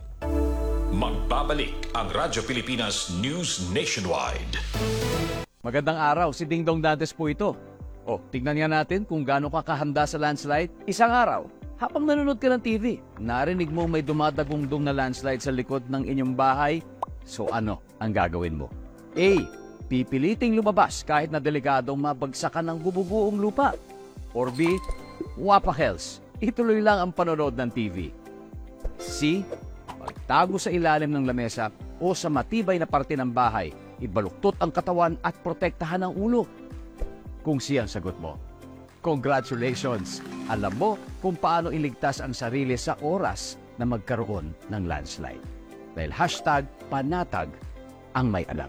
Magbabalik ang Radyo Pilipinas News Nationwide. Magandang araw, si Dingdong Dantes po ito. O, tignan nga natin kung gaano ka kahanda sa landslide. Isang araw, habang nanonood ka ng TV, narinig mo may dumadagungdong na landslide sa likod ng inyong bahay. So ano ang gagawin mo? A. Pipiliting lumabas kahit na delikadong mabagsakan ng bububuong lupa. Or B. Wapakels, ituloy lang ang panonood ng TV. C. Pagtago sa ilalim ng lamesa o sa matibay na parte ng bahay, ibaluktot ang katawan at protektahan ang ulo. Kung siyang sagot mo, congratulations! Alam mo kung paano iligtas ang sarili sa oras na magkaroon ng landslide. Dahil #panatag ang may alam.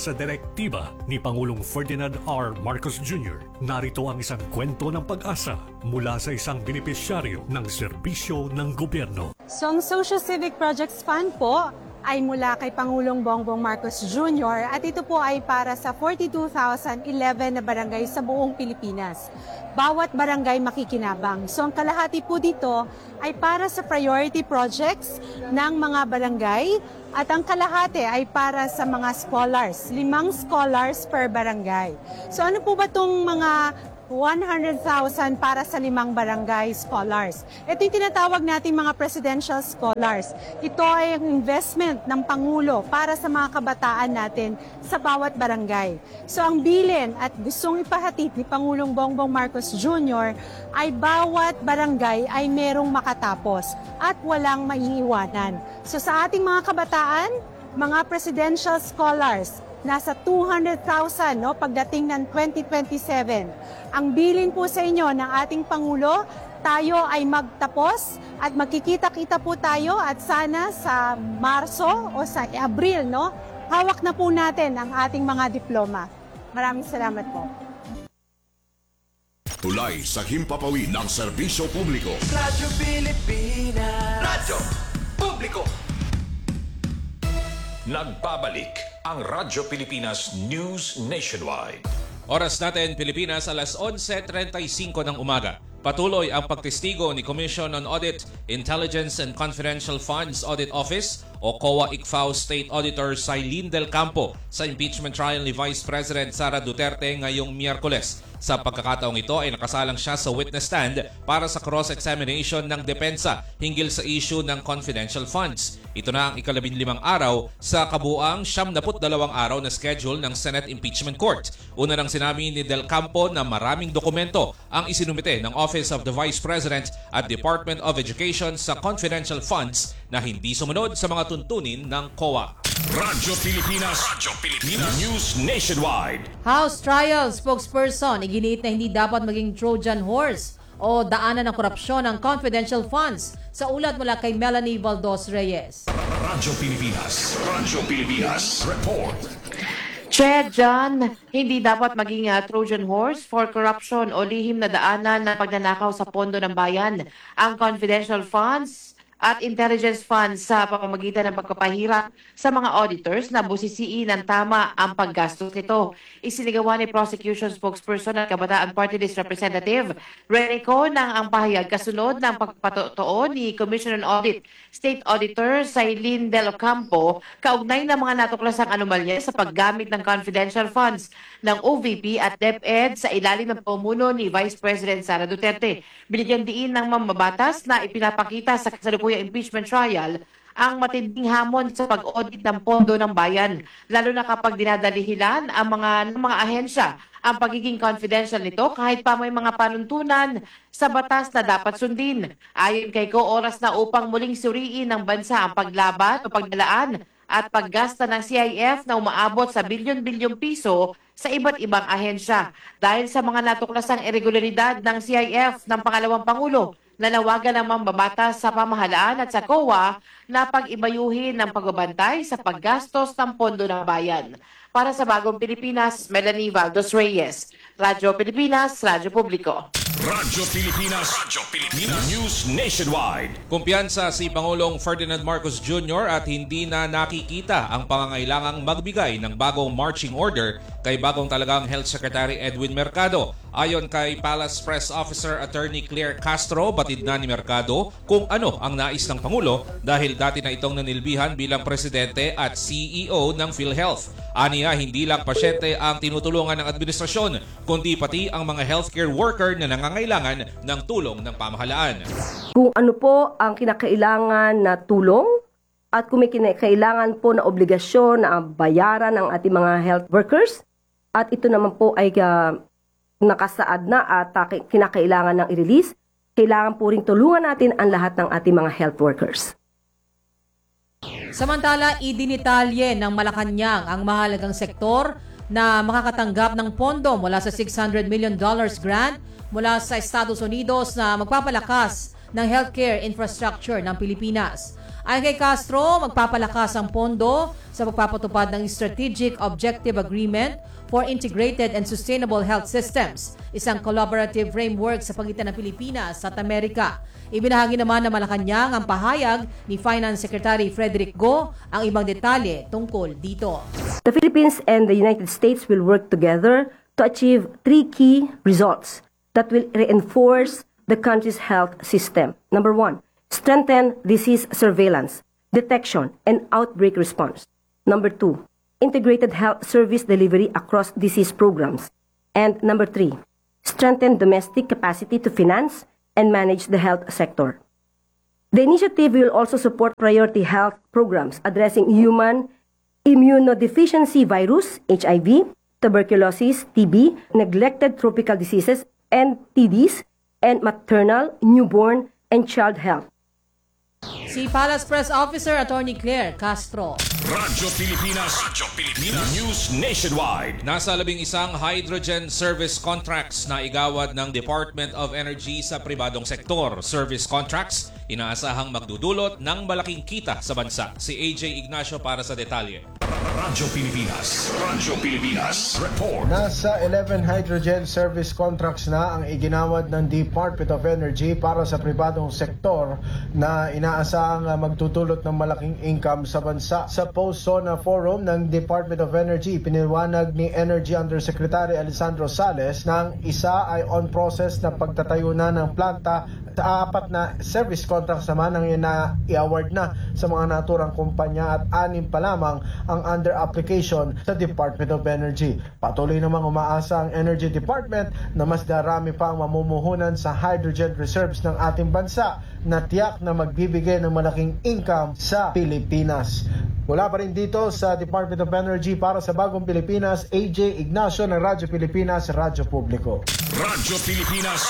Sa direktiba ni Pangulong Ferdinand R. Marcos Jr., narito ang isang kwento ng pag-asa mula sa isang benepisyaryo ng serbisyo ng gobyerno. So ang Social Civic Projects Fund po ay mula kay Pangulong Bongbong Marcos Jr. at ito po ay para sa 42,011 na barangay sa buong Pilipinas. Bawat barangay makikinabang. So ang kalahati po dito ay para sa priority projects ng mga barangay at ang kalahati ay para sa mga scholars, 5 scholars per barangay. So ano po ba itong mga 100,000 para sa 5 barangay scholars? Ito yung tinatawag natin mga presidential scholars. Ito ay ang investment ng Pangulo para sa mga kabataan natin sa bawat barangay. So ang bilin at gustong ipahatid ni Pangulong Bongbong Marcos Jr. ay bawat barangay ay merong makatapos at walang maiiwanan. So sa ating mga kabataan, mga presidential scholars, nasa 200,000 pagdating ng 2027. Ang bilin po sa inyo ng ating Pangulo, tayo ay magtapos at magkikita-kita po tayo at sana sa Marso o sa Abril, hawak na po natin ang ating mga diploma. Maraming salamat po. Tulay sa himpapawid ng serbisyo publiko. Radyo Pilipinas. Radyo Publiko. Nagbabalik ang Radyo Pilipinas News Nationwide. Oras natin Pilipinas, alas 11:35 ng umaga. Patuloy ang pagtestigo ni Commission on Audit, Intelligence and Confidential Funds Audit Office o COA-ICFAO State Auditor Sailin Del Campo sa impeachment trial ni Vice President Sara Duterte ngayong Miyerkules. Sa pagkakataong ito ay nakasalang siya sa witness stand para sa cross-examination ng depensa hinggil sa issue ng confidential funds. Ito na ang 15 araw sa kabuuang 72 araw na schedule ng Senate Impeachment Court. Una nang sinabi ni Del Campo na maraming dokumento ang isinumite ng Office of the Vice President at Department of Education sa confidential funds na hindi sumunod sa mga tuntunin ng COA. Radyo Pilipinas. Radyo Pilipinas News Nationwide. House Trial spokesperson iginiit na hindi dapat maging Trojan horse o daanan ng korupsyon ng confidential funds. Sa ulat mula kay Melanie Valdos Reyes. Radyo Pilipinas. Radyo Pilipinas. Report. Chair John, hindi dapat maging Trojan horse for corruption o lihim na daanan ng pagnanakaw sa pondo ng bayan ang confidential funds at intelligence funds sa pamamagitan ng pagpapahirap sa mga auditors na busisiin ng tama ang paggastos nito. Isinigawa ni prosecution spokesperson at Kabataan Party List Representative Renico ng ang pahayag kasunod ng pagpapatotoo ni Commission on Audit State Auditor Sailin Del Campo kaugnay ng mga natuklasang anomalya sa paggamit ng confidential funds ng OVP at DepEd sa ilalim ng pamuno ni Vice President Sara Duterte. Binigyan diin ng mambabatas na ipinapakita sa kasalukuyang impeachment trial ang matinding hamon sa pag-audit ng pondo ng bayan, lalo na kapag dinadalihilan ang mga ahensya ang pagiging confidential nito kahit pa may mga panuntunan sa batas na dapat sundin. Ayon kay Ko, oras na upang muling suriin ng bansa ang paglaban o pagdalaan at paggasta ng CIF na umaabot sa bilyon-bilyong piso sa iba't ibang ahensya. Dahil sa mga natuklasang irregularidad ng CIF ng pangalawang Pangulo, nanawagan ng mambabatas sa pamahalaan at sa COA na pag-ibayuhin ng pagbabantay sa paggastos ng pondo ng bayan. Para sa Bagong Pilipinas, Melanie Valdos Reyes. Radyo Pilipinas, Radyo Publiko. Radyo Pilipinas. Radyo Pilipinas News Nationwide. Kumpiyansa si Pangulong Ferdinand Marcos Jr. at hindi na nakikita ang pangangailangang magbigay ng bagong marching order kay bagong talagang Health Secretary Edwin Mercado. Ayon kay Palace Press Officer Attorney Claire Castro, batid na ni Mercado kung ano ang nais ng Pangulo dahil dati na itong nanilbihan bilang Presidente at CEO ng PhilHealth. Aniya, hindi lang pasyente ang tinutulungan ng administrasyon, kundi pati ang mga healthcare worker na nangangailangan ng tulong ng pamahalaan. Kung ano po ang kinakailangan na tulong at kung may kinakailangan po na obligasyon na bayaran ng ating mga health workers at ito naman po ay nakasaad na at kinakailangan ng i-release, kailangan po rin tulungan natin ang lahat ng ating mga health workers. Samantala, idinitalye ng Malacanang ang mahalagang sektor na makakatanggap ng pondo mula sa $600 million grant mula sa Estados Unidos na magpapalakas ng healthcare infrastructure ng Pilipinas. Ayon kay Castro, magpapalakas ang pondo sa pagpapatupad ng Strategic Objective Agreement for Integrated and Sustainable Health Systems, isang collaborative framework sa pagitan ng Pilipinas at Amerika. Ibinahagi naman ng Malacanang ang pahayag ni Finance Secretary Frederick Go ang ibang detalye tungkol dito. The Philippines and the United States will work together to achieve 3 key results that will reinforce the country's health system. Number 1, strengthen disease surveillance, detection, and outbreak response. Number 2, integrated health service delivery across disease programs. And number 3, strengthen domestic capacity to finance and manage the health sector. The initiative will also support priority health programs addressing human immunodeficiency virus, HIV, tuberculosis, TB, neglected tropical diseases, NTDs, and maternal, newborn, and child health. Si Palace Press Officer Attorney Claire Castro. Radyo Pilipinas News Nationwide. Nasa 11 hydrogen service contracts na igawad ng Department of Energy sa pribadong sektor. Service contracts inaasahang magdudulot ng malaking kita sa bansa. Si AJ Ignacio para sa detalye. Radyo Pilipinas Report. Nasa 11 hydrogen service contracts na ang iginawad ng Department of Energy para sa pribadong sektor na inaasahang magtutulot ng malaking income sa bansa. Sa post-SONA forum ng Department of Energy, piniliwanag ni Energy Undersecretary Alessandro Sales na ang isa ay on process na pagtatayo na ng planta sa 4 na service contracts naman ang i-award na sa mga naturang kumpanya at 6 pa lamang ang under application sa Department of Energy. Patuloy namang umaasa ang Energy Department na mas darami pa ang mamumuhunan sa hydrogen reserves ng ating bansa na tiyak na magbibigay ng malaking income sa Pilipinas. Mula pa rin dito sa Department of Energy para sa Bagong Pilipinas, AJ Ignacio ng Radyo Pilipinas, Radyo Publiko. Radyo Pilipinas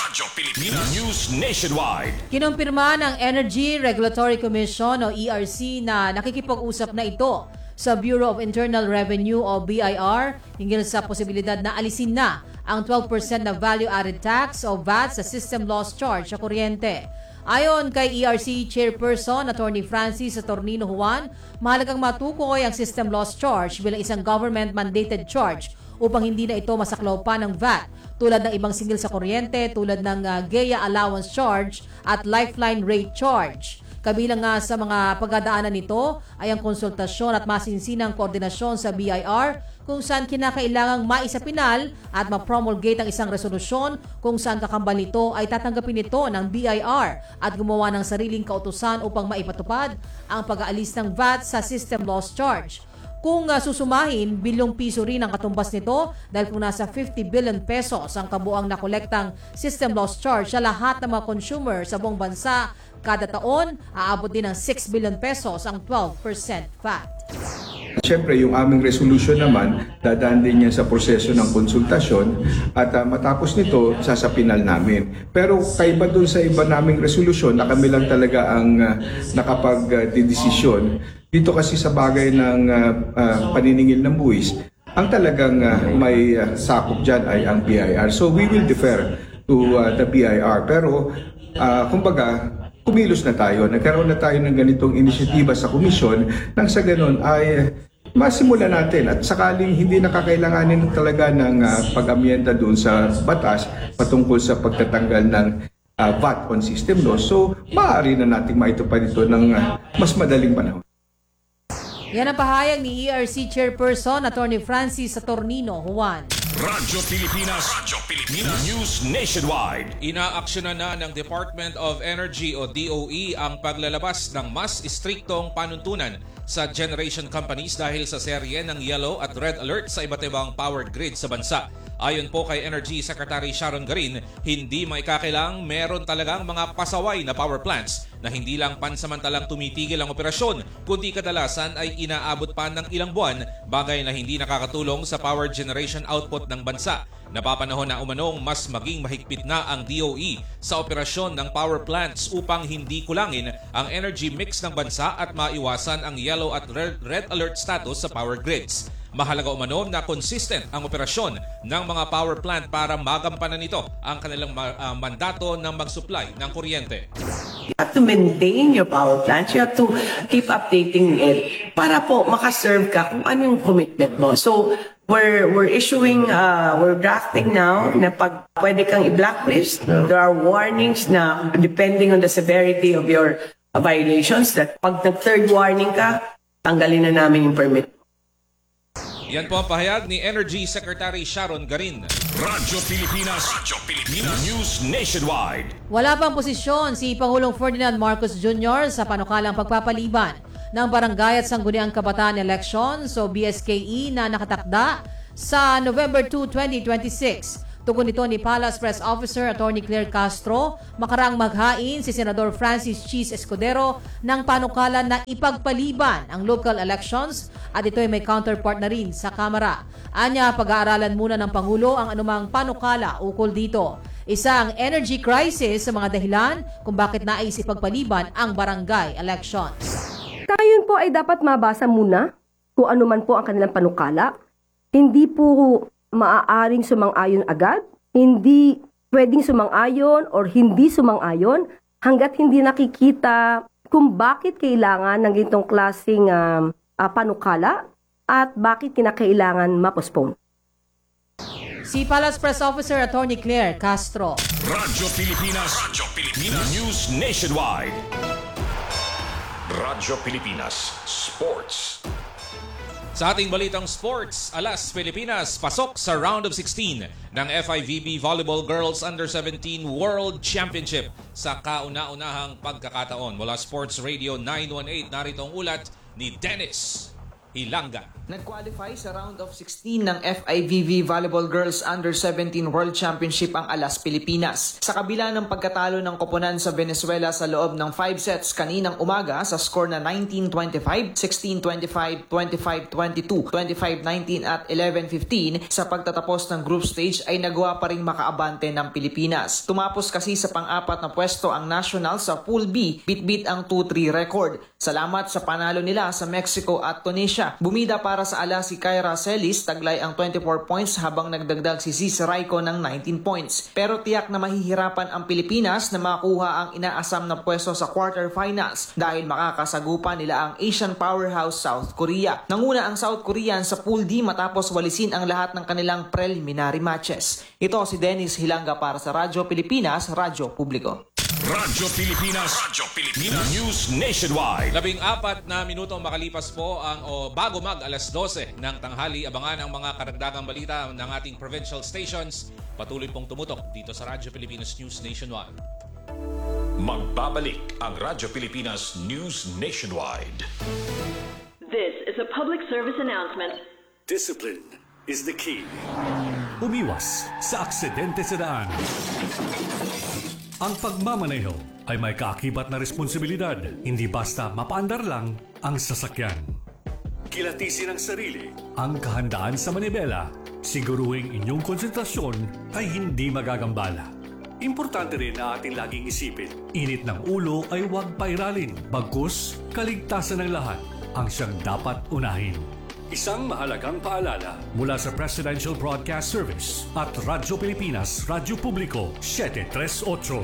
News Nationwide. Kinumpirma ng Energy Regulatory Commission o ERC na nakikipag-usap na ito sa Bureau of Internal Revenue o BIR hinggil sa posibilidad na alisin na ang 12% na value-added tax o VAT sa system loss charge sa kuryente. Ayon kay ERC Chairperson Attorney Francis Saturnino Juan, mahalagang matukoy ang system loss charge bilang isang government-mandated charge upang hindi na ito masaklaw pa ng VAT tulad ng ibang singil sa kuryente tulad ng GEA allowance charge at lifeline rate charge. Kabilang nga sa mga pagdadaanan nito ay ang konsultasyon at masinsinang koordinasyon sa BIR kung saan kinakailangang maisapinal at ma-promulgate ang isang resolusyon kung saan kakambal nito ay tatanggapin ito ng BIR at gumawa ng sariling kautusan upang maipatupad ang pag-aalis ng VAT sa system loss charge. Kung susumahin, bilyong piso rin ang katumbas nito dahil kung nasa 50 billion pesos ang kabuang nakolektang system loss charge sa lahat ng mga consumer sa buong bansa, kada taon, aabot din ng 6 billion pesos ang 12% VAT. Siyempre, yung aming resolution naman, dadaan din yan sa proseso ng konsultasyon at matapos nito, sasapinal namin. Pero kaiba dun sa iba naming resolution na kami lang talaga ang nakapag-desisyon. Dito kasi sa bagay ng paniningil ng buwis, ang talagang may sakop dyan ay ang BIR. So we will defer to the BIR. Pero kumbaga, kumilos na tayo. Nagkaroon na tayo ng ganitong inisyatiba sa komisyon nang sa ganon ay masimula natin at sakaling hindi nakakailanganin talaga ng pag-amyenda doon sa batas patungkol sa pagtatanggal ng VAT on system loss. So maaari na natin maitupad ito ng mas madaling panahon. Yan ang pahayag ni ERC Chairperson Attorney Francis Saturnino Juan. Radyo Pilipinas News Nationwide. Inaaksyonan na ng Department of Energy o DOE ang paglalabas ng mas istriktong panuntunan sa generation companies dahil sa serye ng yellow at red alert sa iba't ibang power grid sa bansa. Ayon po kay Energy Secretary Sharon Garin, hindi maikakailang meron talagang mga pasaway na power plants na hindi lang pansamantalang tumitigil ang operasyon, kundi kadalasan ay inaabot pa ng ilang buwan, bagay na hindi nakakatulong sa power generation output ng bansa. Napapanahon na umanong mas maging mahigpit na ang DOE sa operasyon ng power plants upang hindi kulangin ang energy mix ng bansa at maiwasan ang yellow at red alert status sa power grids. Mahalaga umano na consistent ang operasyon ng mga power plant para magampanan nito ang kanilang mandato ng mag-supply ng kuryente. You have to maintain your power plants. You have to keep updating it para po makaserve ka kung ano yung commitment mo. So, we're issuing, we're drafting now na pag pwede kang i-blacklist, there are warnings na depending on the severity of your violations, that pag nag-third warning ka, tanggalin na namin yung permit. Yan po ang pahayag ni Energy Secretary Sharon Garin. Radyo Pilipinas News Nationwide. Wala pang posisyon si Pangulong Ferdinand Marcos Jr. sa panukalang pagpapaliban ng Barangay at Sangguniang Kabataan Elections o BSKE na nakatakda sa November 2, 2026. Tugon nito ni Palace Press Officer Attorney Claire Castro, makarang maghain si Senador Francis Cheese Escudero ng panukalan na ipagpaliban ang local elections at ito ay may counterpart na rin sa Kamara. Anya, pag-aaralan muna ng Pangulo ang anumang panukala ukol dito. Isang energy crisis sa mga dahilan kung bakit nais ipagpaliban ang barangay elections. Tayon po ay dapat mabasa muna kung ano man po ang kanilang panukala. Hindi po maaaring sumang-ayon agad, hindi pwedeng sumang-ayon or hindi sumang-ayon hanggat hindi nakikita kung bakit kailangan ng ganitong klaseng panukala at bakit kinakailangan ma-postpone. Si Palace Press Officer Attorney Claire Castro. Radyo Pilipinas News Nationwide. Radyo Pilipinas Sports. Sa ating balitang sports, Alas Pilipinas pasok sa round of 16 ng FIVB Volleyball Girls Under-17 World Championship sa kauna-unahang pagkakataon. Mula Sports Radio 918, narito ang ulat ni Dennis Hilanga. Nag-qualify sa round of 16 ng FIVB Volleyball Girls Under-17 World Championship ang Alas Pilipinas. Sa kabila ng pagkatalo ng koponan sa Venezuela sa loob ng 5 sets kaninang umaga sa score na 19-25, 16-25, 25-22, 25-19 at 11-15, sa pagtatapos ng group stage ay nagawa pa rin makaabante ng Pilipinas. Tumapos kasi sa pang-apat na pwesto ang national sa Pool B, bit-bit ang 2-3 record. Salamat sa panalo nila sa Mexico at Tunisia. Bumida para sa Alas si Kyra Celis, taglay ang 24 points habang nagdagdag si Cici Raico ng 19 points. Pero tiyak na mahihirapan ang Pilipinas na makuha ang inaasam na pwesto sa quarterfinals dahil makakasagupa nila ang Asian powerhouse South Korea. Nanguna ang South Korean sa Pool D matapos walisin ang lahat ng kanilang preliminary matches. Ito si Dennis Hilanga para sa Radyo Pilipinas, Radyo Publiko. Radyo Pilipinas News Nationwide. 14 na minuto makalipas po ang bago mag alas 12 ng tanghali. Abangan ang mga karagdagang balita ng ating provincial stations. Patuloy pong tumutok dito sa Radyo Pilipinas News Nationwide. Magbabalik ang Radyo Pilipinas News Nationwide. This is a public service announcement. Discipline is the key. Umiwas sa aksidente sa daan. Ang pagmamaneho ay may kaakibat na responsibilidad, hindi basta mapaandar lang ang sasakyan. Kilatisin ang sarili, ang kahandaan sa manibela, siguruhing inyong konsentrasyon ay hindi magagambala. Importante rin na ating laging isipin, init ng ulo ay huwag pairalin, bagkus kaligtasan ng lahat ang siyang dapat unahin. Isang mahalagang paalala mula sa Presidential Broadcast Service at Radyo Pilipinas, Radyo Publiko, 738.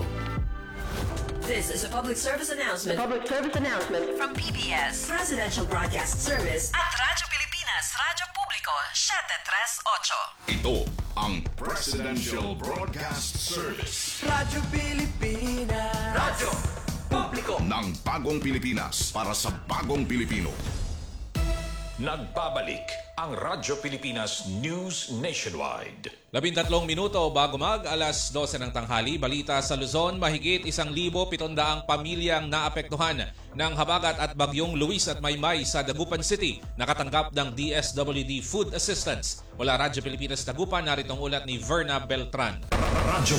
This is a public service announcement. Public service announcement from PBS, Presidential Broadcast Service at Radyo Pilipinas, Radyo Publiko, 738. Ito ang Presidential Broadcast Service. Radyo Pilipinas. Radyo Publiko. Ng bagong Pilipinas para sa bagong Pilipino. Nagbabalik ang Radyo Pilipinas News Nationwide. 13 minuto bago mag alas 12 ng tanghali. Balita sa Luzon, mahigit 1,700 pamilyang naapektuhan ng habagat at bagyong Luis at Maymay sa Dagupan City. Nakatanggap ng DSWD Food Assistance. Mula Radyo Pilipinas Dagupan, narito ang ulat ni Verna Beltran. Radyo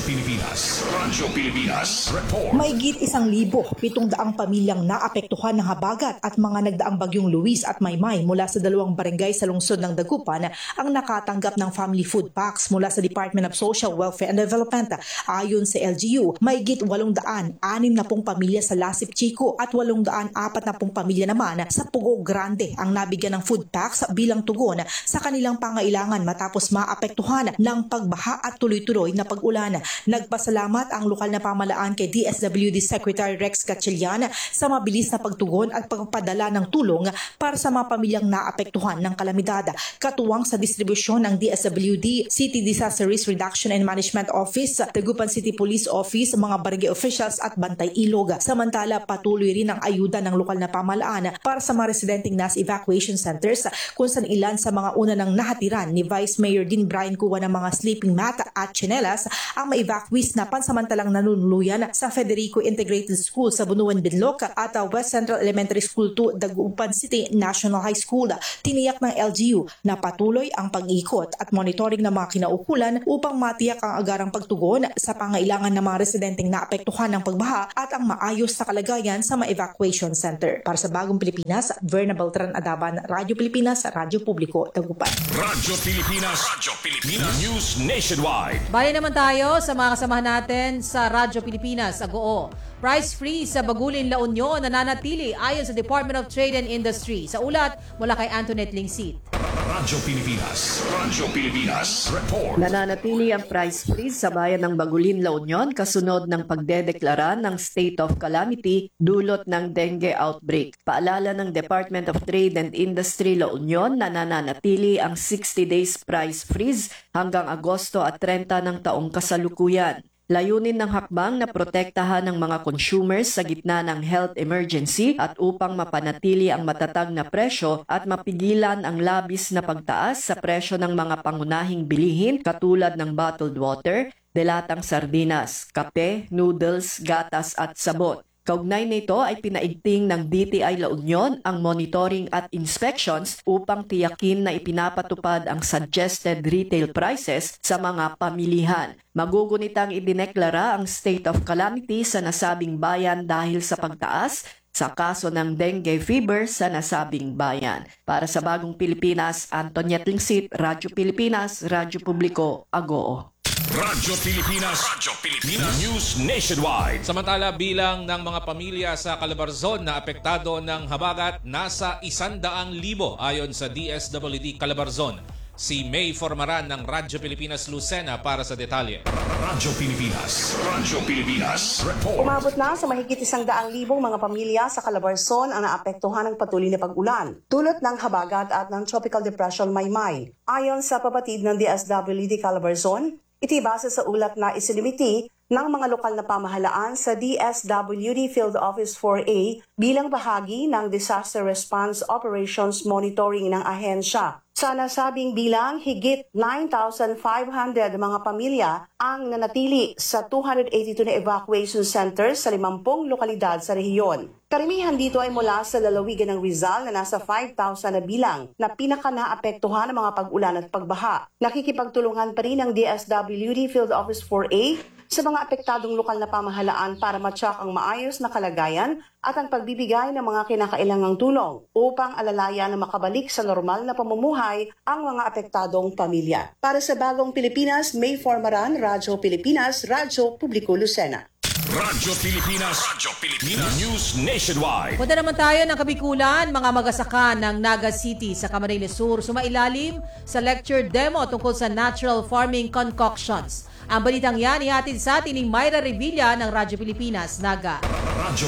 Pilipinas Report. Mahigit 1,700 pamilyang naapektuhan ng habagat at mga nagdaang bagyong Luis at Maymay mula sa dalawang barangay sa lungsod ng Dagupan ang nakatanggap ng family food packs mula sa Department of Social Welfare and Development. Ayon sa LGU, mahigit 860 pamilya sa Lasip Chico at 8 340 pamilya naman sa Pugo Grande ang nabigyan ng food packs bilang tugon sa kanilang pangailangan matapos maapektuhan ng pagbaha at tuloy-tuloy na pag-ulan. Nagpasalamat ang lokal na pamahalaan kay DSWD Secretary Rex Gatchalian sa mabilis na pagtugon at pagpapadala ng tulong para sa mga pamilyang naapektuhan ng kalamidad. Katuwang sa distribusyon ng DSWD City Disaster Risk Reduction and Management Office, Dagupan City Police Office, mga barangay officials at Bantay Ilog. Samantala, patuloy rin ang ayuda ng lokal na pamahalaan para sa mga residenteng nasa evacuation centers kung saan ilan sa mga una nang nahatiran ni Vice Mayor Dean Brian Cuba ng mga sleeping mat at tsinelas ang ma-evacuees na pansamantalang nanunuluyan sa Federico Integrated School sa Bunuan, Binloc at West Central Elementary School 2, Dagupan City National High School. Tiniyak ng LGU na patuloy ang pag-ikot at monitoring ng mga kinaukulan upang matiyak ang agarang pagtugon sa pangailangan ng mga residenteng naapektuhan ng pagbaha at ang maayos na kalagayan sa mga evacuation center. Para sa Bagong Pilipinas, Verna Beltran Adaban, Radyo Pilipinas, Radyo Publiko, Dagupan. Radyo Pilipinas News Nationwide. Bali naman tayo sa mga kasamahan natin sa Radyo Pilipinas, Agoo. Price freeze sa Bagulin, La Union nananatili ayon sa Department of Trade and Industry. Sa ulat mula kay Antoinette Lingsit. Radyo Pilipinas Report. Nananatili ang price freeze sa bayan ng Bagulin, La Union kasunod ng pagdedeklara ng state of calamity dulot ng dengue outbreak. Paalala ng Department of Trade and Industry La Union na nananatili ang 60 days price freeze hanggang Agosto at 30 ng taong kasalukuyan. Layunin ng hakbang na protektahan ng mga consumers sa gitna ng health emergency at upang mapanatili ang matatag na presyo at mapigilan ang labis na pagtaas sa presyo ng mga pangunahing bilihin katulad ng bottled water, delatang sardinas, kape, noodles, gatas at sabon. Kaugnay nito ay pinaigting ng DTI La Union ang monitoring at inspections upang tiyakin na ipinapatupad ang suggested retail prices sa mga pamilihan. Magugunitang idineklara ang state of calamity sa nasabing bayan dahil sa pagtaas sa kaso ng dengue fever sa nasabing bayan. Para sa Bagong Pilipinas, Antoinette Lingsit, Radyo Pilipinas, Radyo Publiko, Agoo. Radyo Pilipinas News Nationwide. Samantala, bilang ng mga pamilya sa Calabarzon na apektado ng habagat nasa 100,000 ayon sa DSWD Calabarzon. Si May Formaran ng Radyo Pilipinas Lucena para sa detalye. Radyo Pilipinas Report. Umabot na sa mahigit 100,000 mga pamilya sa Calabarzon ang naapektuhan ng patuloy na pag-ulan, tulot ng habagat at ng Tropical Depression Maymay. Ayon sa papatid ng DSWD Calabarzon, itibase sa ulat na isinimiti ng mga lokal na pamahalaan sa DSWD Field Office 4A bilang bahagi ng Disaster Response Operations Monitoring ng ahensya. Sa nasabing bilang, higit 9,500 mga pamilya ang nanatili sa 282 na evacuation centers sa 50 lokalidad sa rehiyon. Karamihan dito ay mula sa lalawigan ng Rizal na nasa 5,000 na bilang na pinaka-naapektuhan ng mga pag-ulan at pagbaha. Nakikipagtulungan pa rin ang DSWD Field Office 4A sa mga apektadong lokal na pamahalaan para matyak ang maayos na kalagayan at ang pagbibigay ng mga kinakailangang tulong upang alalayan na makabalik sa normal na pamumuhay ang mga apektadong pamilya. Para sa Bagong Pilipinas, May Formaran, Radyo Pilipinas, Radyo Publiko Lucena. Radyo Pilipinas News Nationwide. Punta naman tayo ng Kabikulan, mga magasaka ng Naga City sa Camarines Sur sumailalim sa lecture demo tungkol sa natural farming concoctions. Ang balitang yan ihatid sa atin ni Myra Revilla ng Radyo Pilipinas, Naga. Radyo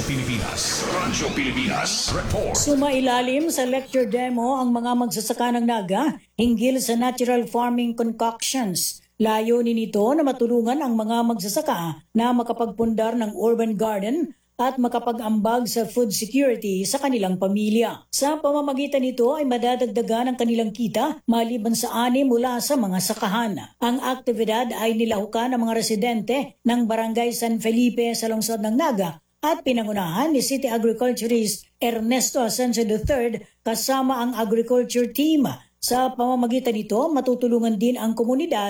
Pilipinas Report. Sumailalim sa lecture demo ang mga magsasaka ng Naga hinggil sa natural farming concoctions. Layunin nito na matulungan ang mga magsasaka na makapagpundar ng urban garden at makapag-ambag sa food security sa kanilang pamilya. Sa pamamagitan nito ay madadagdagan ang kanilang kita maliban sa ani mula sa mga sakahan. Ang aktibidad ay nilahukan ng mga residente ng Barangay San Felipe sa lungsod ng Naga at pinangunahan ni City Agriculturist Ernesto Asensio III kasama ang agriculture team. Sa pamamagitan nito, matutulungan din ang komunidad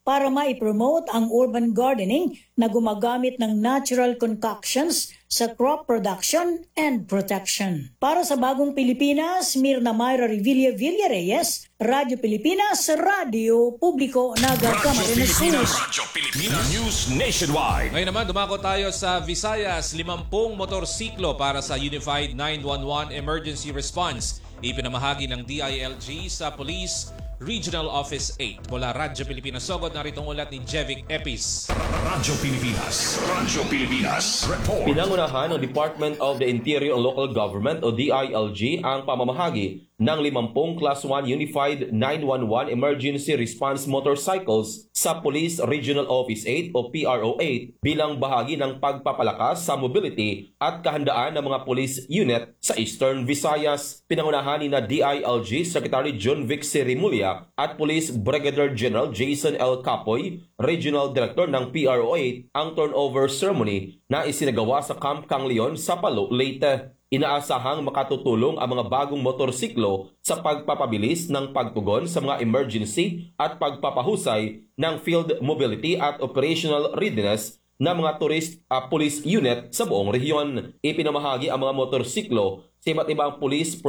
para maipromote ang urban gardening na gumagamit ng natural concoctions sa crop production and protection. Para sa Bagong Pilipinas, Mirna Mayra Revilla Villareyes, Radyo Pilipinas, Radyo Publiko, Naga, Camarines Sur. Radyo Pilipinas News Nationwide. Ngayon naman, dumako tayo sa Visayas. 50 motorsiklo para sa Unified 911 Emergency Response. Ipinamahagi ng DILG sa Police Regional Office 8. Mula Radyo Pilipinas Sogod, narito ang ulat ni Jevic Epis. Radyo Pilipinas Report. Pinangunahan ng Department of the Interior and Local Government o DILG ang pamamahagi ng 50 Class 1 Unified 911 Emergency Response Motorcycles sa Police Regional Office 8 o PRO8 bilang bahagi ng pagpapalakas sa mobility at kahandaan ng mga police unit sa Eastern Visayas. Pinangunahan ni na DILG Secretary John Vic Sirimulia at Police Brigadier General Jason L. Capoy, Regional Director ng PRO8, ang turnover ceremony na isinagawa sa Camp Cangleon sa Palo, Leyte. Inaasahang makatutulong ang mga bagong motorsiklo sa pagpapabilis ng pagtugon sa mga emergency at pagpapahusay ng field mobility at operational readiness ng mga police unit sa buong rehiyon. Ipinamahagi ang mga motorsiklo sa iba't ibang police